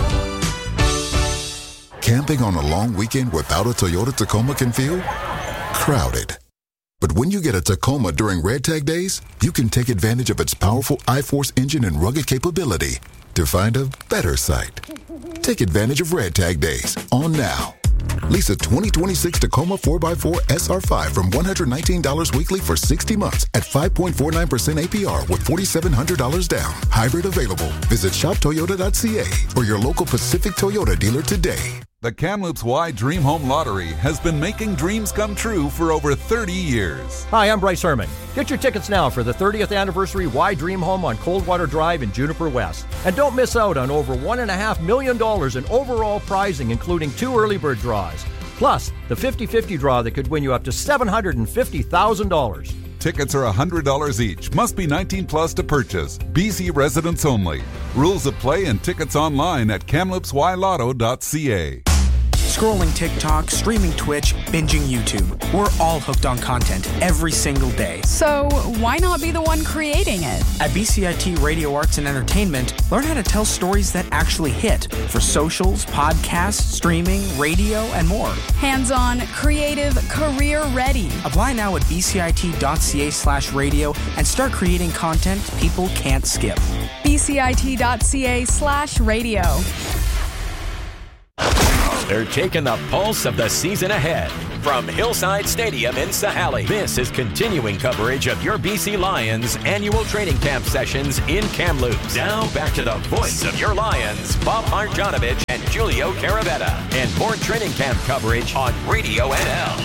Speaker 3: Camping on a long weekend without a Toyota Tacoma can feel crowded. But when you get a Tacoma during Red Tag Days, you can take advantage of its powerful I-Force engine and rugged capability to find a better site. Take advantage of Red Tag Days on now. Lease a 2026 Tacoma 4x4 SR5 from $119 weekly for 60 months at 5.49% APR with $4,700 down. Hybrid available. Visit shoptoyota.ca or your local Pacific Toyota dealer today.
Speaker 22: The Kamloops Y Dream Home Lottery has been making dreams come true for over 30 years.
Speaker 25: Hi, I'm Bryce Herman. Get your tickets now for the 30th anniversary Y Dream Home on Coldwater Drive in Juniper West. And don't miss out on over $1.5 million in overall prizing, including 2 early bird draws. Plus, the 50-50 draw that could win you up to $750,000.
Speaker 22: Tickets are $100 each. Must be 19 plus to purchase. BC residents only. Rules of play and tickets online at kamloopsylotto.ca.
Speaker 26: Scrolling TikTok, streaming Twitch, binging YouTube. We're all hooked on content every single day.
Speaker 27: So why not be the one creating it?
Speaker 26: At BCIT Radio Arts and Entertainment, learn how to tell stories that actually hit for socials, podcasts, streaming, radio, and more.
Speaker 27: Hands-on, creative, career-ready.
Speaker 26: Apply now at bcit.ca/radio and start creating content people can't skip.
Speaker 27: bcit.ca/radio.
Speaker 10: They're taking the pulse of the season ahead. From Hillside Stadium in Sahali, this is continuing coverage of your BC Lions annual training camp sessions in Kamloops. Now back to the voice of your Lions, Bob Marjanovic and Julio Caravetta, and more training camp coverage on Radio NL.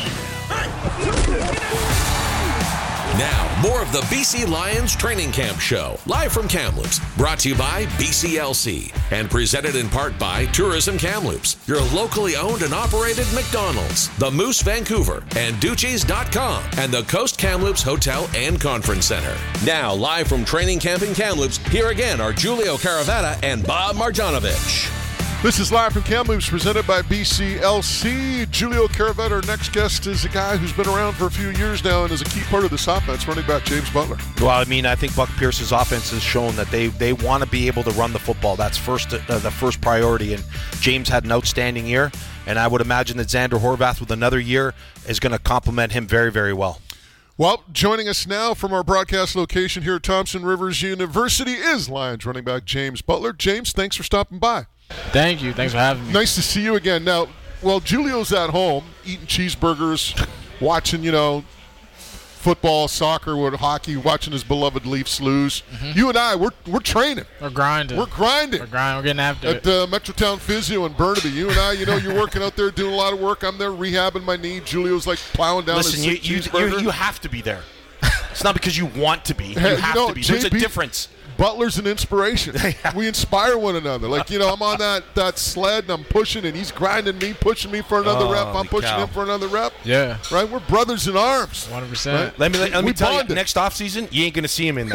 Speaker 11: Now, more of the BC Lions Training Camp Show, live from Kamloops, brought to you by BCLC, and presented in part by Tourism Kamloops, your locally owned and operated McDonald's, the Moose Vancouver, and Duchies.com, and the Coast Kamloops Hotel and Conference Center. Now, live from Training Camp in Kamloops, here again are Julio Caravetta and Bob Marjanovic.
Speaker 12: This is Live from Kamloops, presented by BCLC. Julio Caravetta, our next guest, is a guy who's been around for a few years now and is a key part of this offense, running back James Butler.
Speaker 13: Well, I mean, I think Buck Pierce's offense has shown that they want to be able to run the football. That's the first priority, and James had an outstanding year, and I would imagine that Xander Horvath with another year is going to complement him very, very well.
Speaker 12: Well, joining us now from our broadcast location here at Thompson Rivers University is Lions running back James Butler. James, thanks for stopping by.
Speaker 5: Thank you. Thanks for having me.
Speaker 12: Nice to see you again. Now, while Julio's at home eating cheeseburgers, watching, football, soccer, hockey, watching his beloved Leafs lose, you and I, we're training.
Speaker 5: We're grinding.
Speaker 12: We're grinding.
Speaker 5: We're getting after
Speaker 12: it. At Metrotown Physio in Burnaby. You and I, you're working out there doing a lot of work. I'm there rehabbing my knee. Julio's like plowing down his cheeseburger.
Speaker 13: You have to be there. It's not because you want to be. You have to be. There's a difference.
Speaker 12: Butler's an inspiration. We inspire one another. I'm on that sled and I'm pushing, and he's grinding me, pushing me for another rep. I'm pushing him for another rep.
Speaker 5: Yeah.
Speaker 12: Right? We're brothers in arms.
Speaker 5: 100%.
Speaker 12: Right?
Speaker 13: Let me tell you, next offseason, you ain't going to see him in there.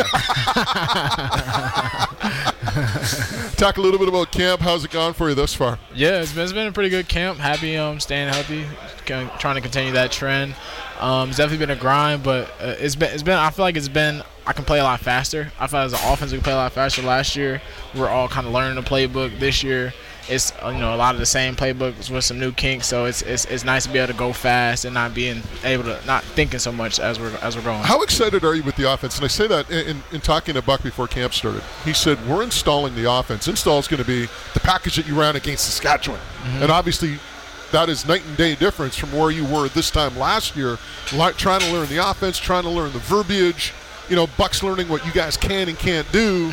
Speaker 12: Talk a little bit about camp. How's it gone for you thus far?
Speaker 5: Yeah, it's been a pretty good camp. Happy staying healthy, trying to continue that trend. It's definitely been a grind, but it's been. I feel like I can play a lot faster. I feel like as an offense we can play a lot faster. Last year we were all kind of learning the playbook. This year it's a lot of the same playbooks with some new kinks. So it's nice to be able to go fast and not thinking so much as we're going.
Speaker 12: How excited are you with the offense? And I say that in talking to Buck before camp started. He said we're installing the offense. Install is going to be the package that you ran against Saskatchewan, and obviously that is night and day difference from where you were this time last year, trying to learn the offense, trying to learn the verbiage. Buck's learning what you guys can and can't do.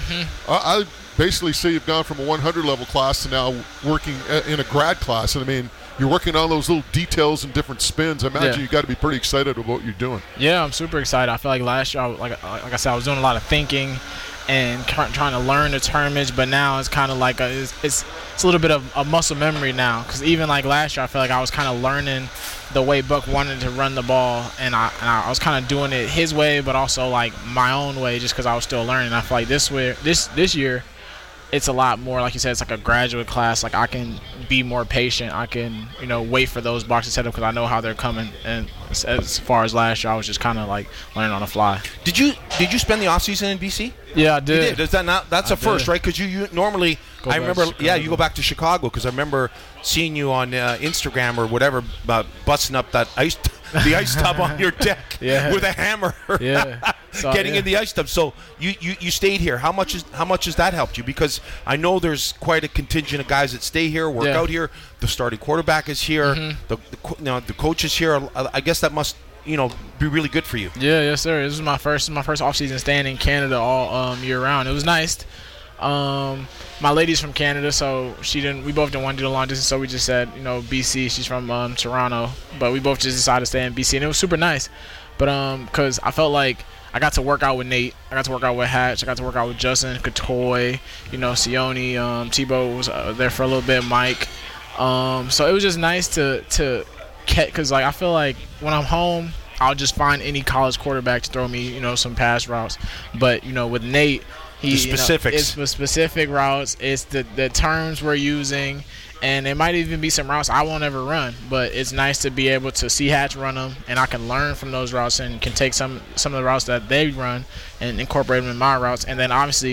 Speaker 12: I basically say you've gone from a 100 level class to now working in a grad class. And I mean, you're working on those little details and different spins. I imagine you got to be pretty excited about what you're doing.
Speaker 5: Yeah, I'm super excited. I feel like last year, like I said, I was doing a lot of thinking and trying to learn the termage, but now it's kind of like it's a little bit of a muscle memory now, because even like last year I feel like I was kind of learning the way Buck wanted to run the ball, and I was kind of doing it his way but also like my own way just because I was still learning. I feel like this year it's a lot more, like you said, it's like a graduate class. Like I can be more patient. I can, wait for those boxes set up because I know how they're coming. And as far as last year, I was just kind of like learning on the fly.
Speaker 13: Did you spend the offseason in BC?
Speaker 5: Yeah, I did.
Speaker 13: You did. That's a first, right? Because you normally, I remember, you go back to Chicago, because I remember seeing you on Instagram or whatever, busting up the ice tub on your deck with a hammer. Getting in the ice tub. So you stayed here. How much has that helped you? Because I know there's quite a contingent of guys that stay here, work out here. The starting quarterback is here. The coach is here. I guess that must be really good for you.
Speaker 5: Yes sir. This is my first off season staying in Canada all year round. It was nice. My lady's from Canada, so we both didn't want to do the long distance, so we just said, BC. She's from Toronto, but we both just decided to stay in BC, and it was super nice. But because I felt like I got to work out with Nate, I got to work out with Hatch, I got to work out with Justin, Katoy, Sione, Tebow was there for a little bit, Mike. So it was just nice to catch, because like I feel like when I'm home, I'll just find any college quarterback to throw me, some pass routes. But with Nate, it's the specific routes. It's the terms we're using, and it might even be some routes I won't ever run. But it's nice to be able to see Hatch run them, and I can learn from those routes and can take some of the routes that they run and incorporate them in my routes. And then obviously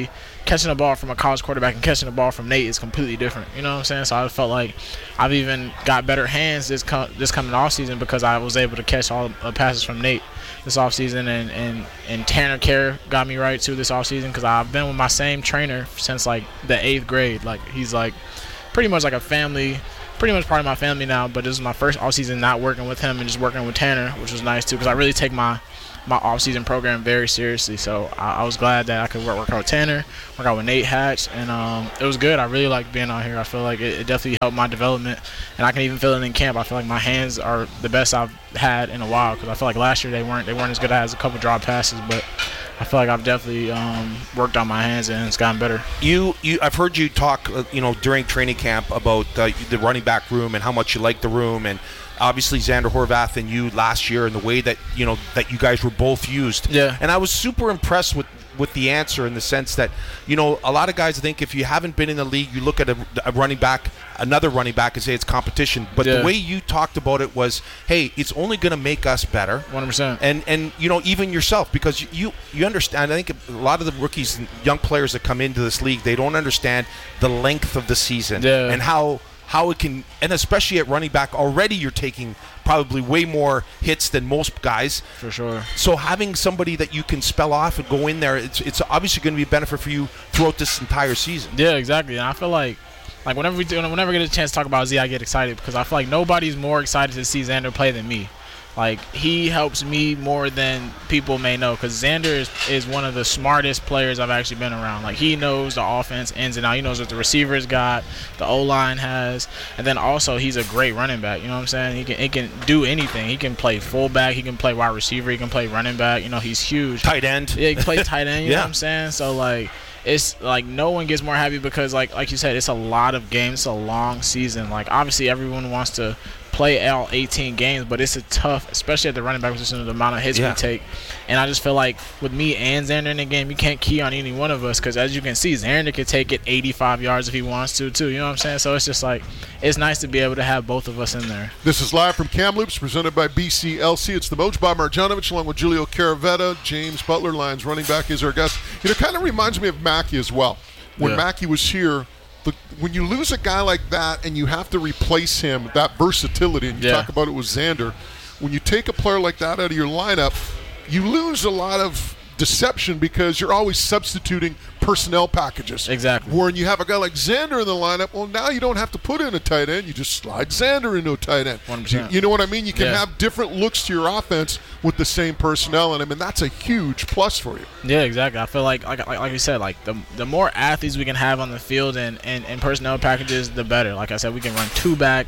Speaker 5: catching a ball from a college quarterback and catching a ball from Nate is completely different. You know what I'm saying? So I felt like I've even got better hands this coming offseason because I was able to catch all the passes from Nate this offseason, and Tanner Kerr got me right too this offseason because I've been with my same trainer since like the 8th grade. Like he's like pretty much like a family, pretty much part of my family now. But this is my first offseason not working with him and just working with Tanner, which was nice too because I really take my off-season program very seriously. So I was glad that I could work out with Tanner, work out with Nate Hatch, and it was good. I really liked being out here. I feel like it definitely helped my development, and I can even feel it in camp. I feel like my hands are the best I've had in a while because I feel like last year they weren't as good as a couple drop passes, but I feel like I've definitely worked on my hands and it's gotten better.
Speaker 13: I've heard you talk, during training camp about the running back room and how much you like the room, and obviously Xander Horvath and you last year and the way that that you guys were both used.
Speaker 5: Yeah.
Speaker 13: And I was super impressed with the answer in the sense that a lot of guys think if you haven't been in the league, you look at a running back, another running back, and say it's competition. But the way you talked about it was, hey, it's only going to make us better.
Speaker 5: 100%.
Speaker 13: And even yourself, because you understand. I think a lot of the rookies and young players that come into this league, they don't understand the length of the season and how it can, and especially at running back, already you're taking probably way more hits than most guys.
Speaker 5: For sure.
Speaker 13: So having somebody that you can spell off and go in there, it's obviously going to be a benefit for you throughout this entire season.
Speaker 5: Yeah, exactly. And I feel like whenever we get a chance to talk about Z, I get excited because I feel like nobody's more excited to see Xander play than me. Like, he helps me more than people may know because Xander is one of the smartest players I've actually been around. Like, he knows the offense ins and out. He knows what the receivers got, the O-line has, and then also he's a great running back. You know what I'm saying? He can do anything. He can play fullback. He can play wide receiver. He can play running back. He's huge.
Speaker 13: Tight end.
Speaker 5: Yeah, he can play tight end. You know what I'm saying? So, like, it's like no one gets more happy because, like you said, it's a lot of games. It's a long season. Like, obviously everyone wants to play all 18 games, but it's a tough, especially at the running back position, the amount of hits we take. And I just feel like with me and Xander in the game, you can't key on any one of us because, as you can see, Xander could take it 85 yards if he wants to, too. You know what I'm saying? So it's just like it's nice to be able to have both of us in there.
Speaker 12: This is live from Kamloops, presented by BCLC. It's the Moj, Bob Marjanovic, along with Julio Caravetta. James Butler, Lions running back, is our guest. It kind of reminds me of Mackey as well. When Mackey was here, when you lose a guy like that and you have to replace him, that versatility, and you talk about it with Xander, when you take a player like that out of your lineup, you lose a lot of deception because you're always substituting personnel packages.
Speaker 5: Exactly.
Speaker 12: When you have a guy like Xander in the lineup, well, now you don't have to put in a tight end. You just slide Xander into a tight end.
Speaker 5: 100%.
Speaker 12: You know what I mean? You can have different looks to your offense with the same personnel in him, and that's a huge plus for you.
Speaker 5: Yeah, exactly. I feel like you said, like the more athletes we can have on the field and personnel packages, the better. Like I said, we can run two back.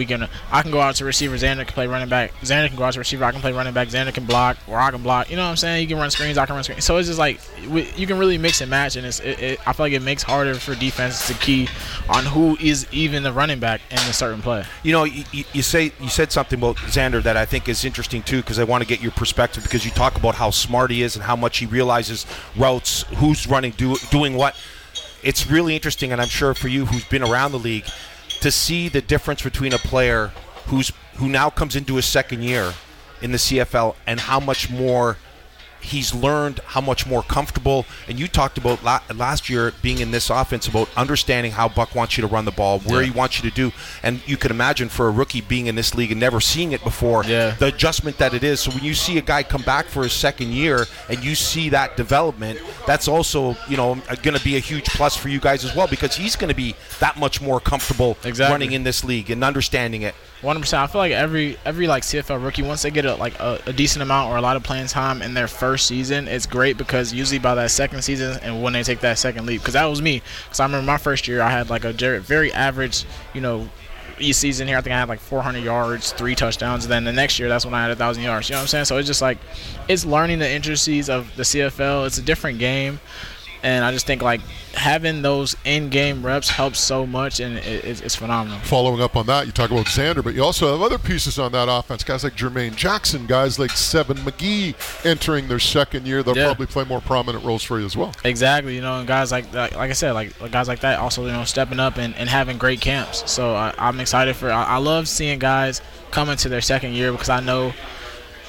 Speaker 5: I can go out to receiver. Xander can play running back. Xander can go out to receiver. I can play running back. Xander can block, or I can block. You know what I'm saying? You can run screens. I can run screens. So it's just like you can really mix and match, and I feel like it makes harder for defenses to key on who is even the running back in a certain play.
Speaker 13: You said something about Xander that I think is interesting too, because I want to get your perspective, because you talk about how smart he is and how much he realizes routes, who's running, doing what. It's really interesting, and I'm sure for you who's been around the league, to see the difference between a player who now comes into his second year in the CFL and how much more he's learned, how much more comfortable. And you talked about last year being in this offense about understanding how Buck wants you to run the ball, where he wants you to do. And you can imagine for a rookie being in this league and never seeing it before, the adjustment that it is. So when you see a guy come back for his second year and you see that development, that's also going to be a huge plus for you guys as well, because he's going to be that much more comfortable running in this league and understanding it.
Speaker 5: 100%. I feel like every like CFL rookie, once they get a decent amount or a lot of playing time in their first season, it's great, because usually by that second season and when they take that second leap, because that was me. Because I remember my first year, I had like a very average, each season here, I think I had like 400 yards, 3 touchdowns. And then the next year, that's when I had 1,000 yards. You know what I'm saying? So it's just like it's learning the intricacies of the CFL. It's a different game. And I just think like having those in-game reps helps so much, and it's phenomenal.
Speaker 12: Following up on that, you talk about Xander, but you also have other pieces on that offense. Guys like Jermaine Jackson, guys like Seven McGee entering their second year. They'll probably play more prominent roles for you as well.
Speaker 5: Exactly. And guys like I said, like guys like that also, stepping up and having great camps. So I'm excited I love seeing guys come into their second year, because I know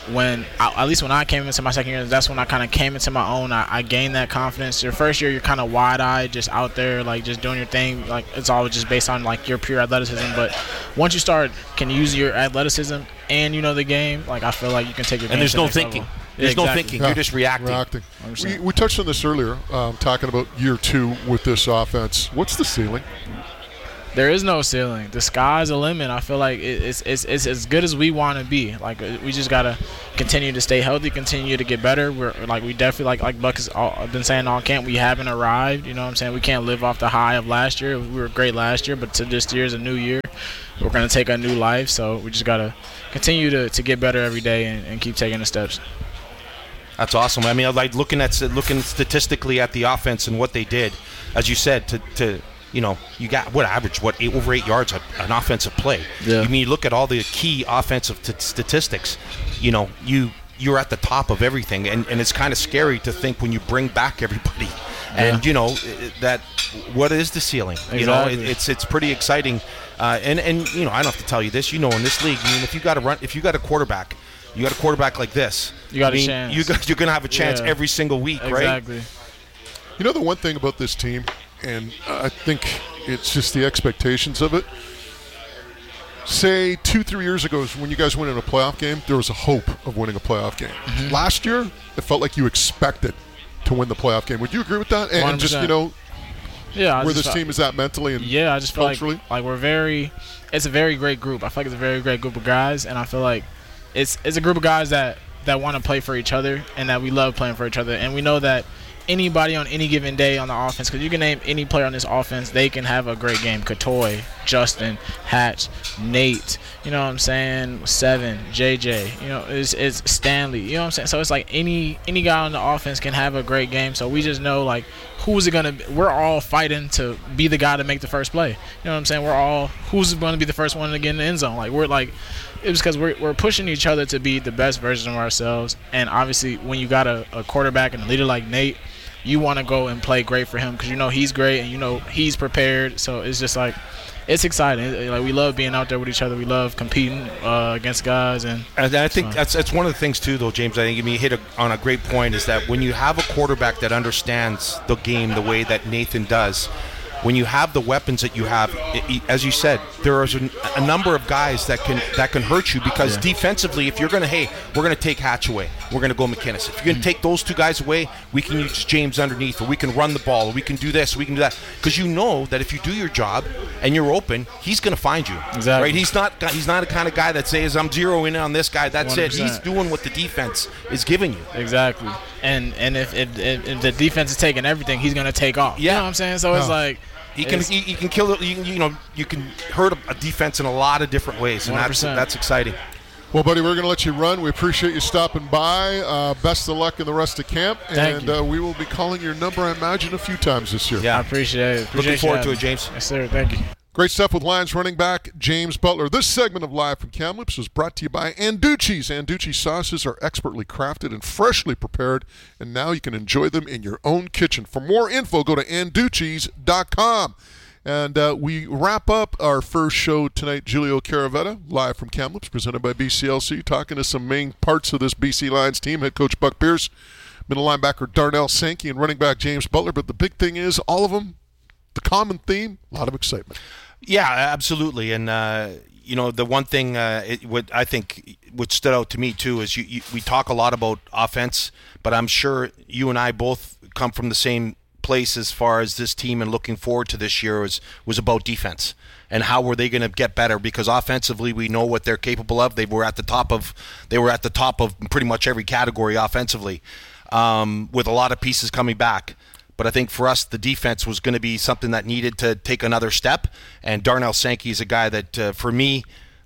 Speaker 5: at least when I came into my second year, that's when I kind of came into my own. I gained that confidence. Your first year, you're kind of wide-eyed, just out there, like just doing your thing. Like it's always just based on like your pure athleticism. But once you can use your athleticism and you know the game, like I feel like you can take your game.
Speaker 13: And there's
Speaker 5: to
Speaker 13: no
Speaker 5: the next
Speaker 13: thinking.
Speaker 5: level.
Speaker 13: There's no
Speaker 5: Exactly.
Speaker 13: thinking. You're just reacting.
Speaker 12: We touched on this earlier, talking about year 2 with this offense. What's the ceiling?
Speaker 5: There is no ceiling. The sky's the limit. I feel like it's as good as we want to be. Like we just gotta continue to stay healthy, continue to get better. We definitely like Buck has been saying all camp. We haven't arrived. You know what I'm saying? We can't live off the high of last year. We were great last year, but this year's a new year. We're gonna take a new life. So we just gotta continue to get better every day and keep taking the steps.
Speaker 13: That's awesome. I mean, like looking statistically at the offense and what they did, as you said, to you got over 8 yards an offensive play.
Speaker 5: Yeah.
Speaker 13: I mean, you look at all the key offensive statistics. You're at the top of everything, and it's kind of scary to think when you bring back everybody, and that what is the ceiling?
Speaker 5: Exactly.
Speaker 13: It's pretty exciting, and I don't have to tell you this. In this league, I mean, if you got a quarterback. You got a quarterback like this.
Speaker 5: You got a chance.
Speaker 13: You're going to have a chance every single week, right?
Speaker 5: Exactly.
Speaker 12: You know the one thing about this team, and I think it's just the expectations of it. Say 2-3 years ago when you guys went in a playoff game, there was a hope of winning a playoff game.
Speaker 5: Mm-hmm.
Speaker 12: Last year, it felt like you expected to win the playoff game. Would you agree with that? And
Speaker 5: 100%.
Speaker 12: just, where this team is at mentally and
Speaker 5: I just feel
Speaker 12: culturally?
Speaker 5: like it's a very great group. I feel like it's a very great group of guys, and I feel like it's a group of guys that want to play for each other and that we love playing for each other. And we know that anybody on any given day on the offense, because you can name any player on this offense, they can have a great game. Katoy, Justin, Hatch, Nate, you know what I'm saying, Seven, JJ, it's Stanley, you know what I'm saying? So it's like any guy on the offense can have a great game. So we just know, like, who's it going to be? We're all fighting to be the guy to make the first play. You know what I'm saying? Who's going to be the first one to get in the end zone? Like, we're like, it was because we're pushing each other to be the best version of ourselves. And obviously, when you got a quarterback and a leader like Nate, you want to go and play great for him because you know he's great and he's prepared. So it's just like, it's exciting. Like, we love being out there with each other. We love competing against guys. And
Speaker 13: I think that's one of the things too, though, James. I think you hit on a great point is that when you have a quarterback that understands the game the way that Nathan does, when you have the weapons that you have, as you said, there is a number of guys that can hurt you because defensively, if you're going to, we're going to take Hatch away, we're going to go McInnes. If you're going to take those two guys away, we can use James underneath, or we can run the ball, or we can do this, we can do that. Because you know that if you do your job and you're open, he's going to find you.
Speaker 5: Exactly.
Speaker 13: Right? He's not the kind of guy that says, I'm zeroing in on this guy, that's 100%. It. He's doing what the defense is giving you.
Speaker 5: Exactly. And if the defense is taking everything, he's going to take off.
Speaker 13: Yeah.
Speaker 5: You know what I'm saying? So it's like,
Speaker 13: He can kill it. You can hurt a defense in a lot of different ways, and that's exciting.
Speaker 12: Well, buddy, we're going to let you run. We appreciate you stopping by. Best of luck in the rest of camp,
Speaker 5: Thank you.
Speaker 12: We will be calling your number, I imagine, a few times this year.
Speaker 13: Yeah,
Speaker 5: I appreciate it.
Speaker 13: Looking forward to it, James.
Speaker 5: Yes, sir. Thank you.
Speaker 12: Great stuff with Lions running back James Butler. This segment of Live from Kamloops is brought to you by Anducci's. Anducci sauces are expertly crafted and freshly prepared, and now you can enjoy them in your own kitchen. For more info, go to Anducci's.com. And we wrap up our first show tonight. Julio Caravetta, live from Kamloops, presented by BCLC, talking to some main parts of this BC Lions team. Head coach Buck Pierce, middle linebacker Darnell Sankey, and running back James Butler. But the big thing is, all of them, the common theme, a lot of excitement.
Speaker 13: Yeah, absolutely. And, the one thing I think what stood out to me, too, is we talk a lot about offense, but I'm sure you and I both come from the same place as far as this team and looking forward to this year was about defense and how were they going to get better, because offensively we know what they're capable of. They were at the top of pretty much every category offensively, with a lot of pieces coming back. But I think for us, the defense was going to be something that needed to take another step. And Darnell Sankey is a guy that, for me,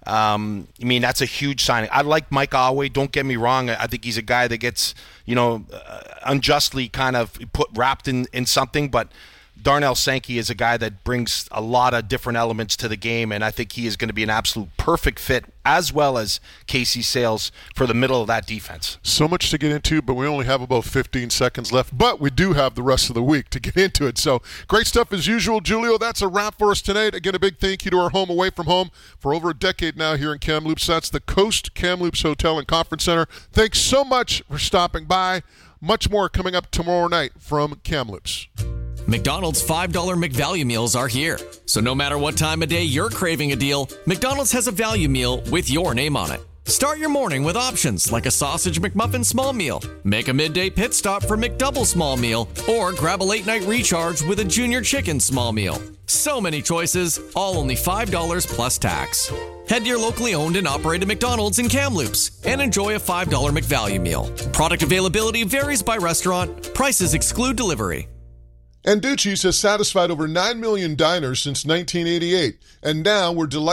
Speaker 13: that's a huge signing. I like Mike Alway. Don't get me wrong. I think he's a guy that gets, unjustly kind of wrapped in something. But Darnell Sankey is a guy that brings a lot of different elements to the game, and I think he is going to be an absolute perfect fit, as well as Casey Sales, for the middle of that defense.
Speaker 12: So much to get into, but we only have about 15 seconds left. But we do have the rest of the week to get into it. So great stuff as usual, Julio. That's a wrap for us tonight. Again, a big thank you to our home away from home for over a decade now here in Kamloops. That's the Coast Kamloops Hotel and Conference Center. Thanks so much for stopping by. Much more coming up tomorrow night from Kamloops.
Speaker 15: McDonald's $5 McValue meals are here. So no matter what time of day you're craving a deal, McDonald's has a value meal with your name on it. Start your morning with options like a sausage McMuffin small meal, make a midday pit stop for McDouble small meal, or grab a late night recharge with a junior chicken small meal. So many choices, all only $5 plus tax. Head to your locally owned and operated McDonald's in Kamloops and enjoy a $5 McValue meal. Product availability varies by restaurant. Prices exclude delivery.
Speaker 12: Anducci's has satisfied over 9 million diners since 1988, and now we're delighted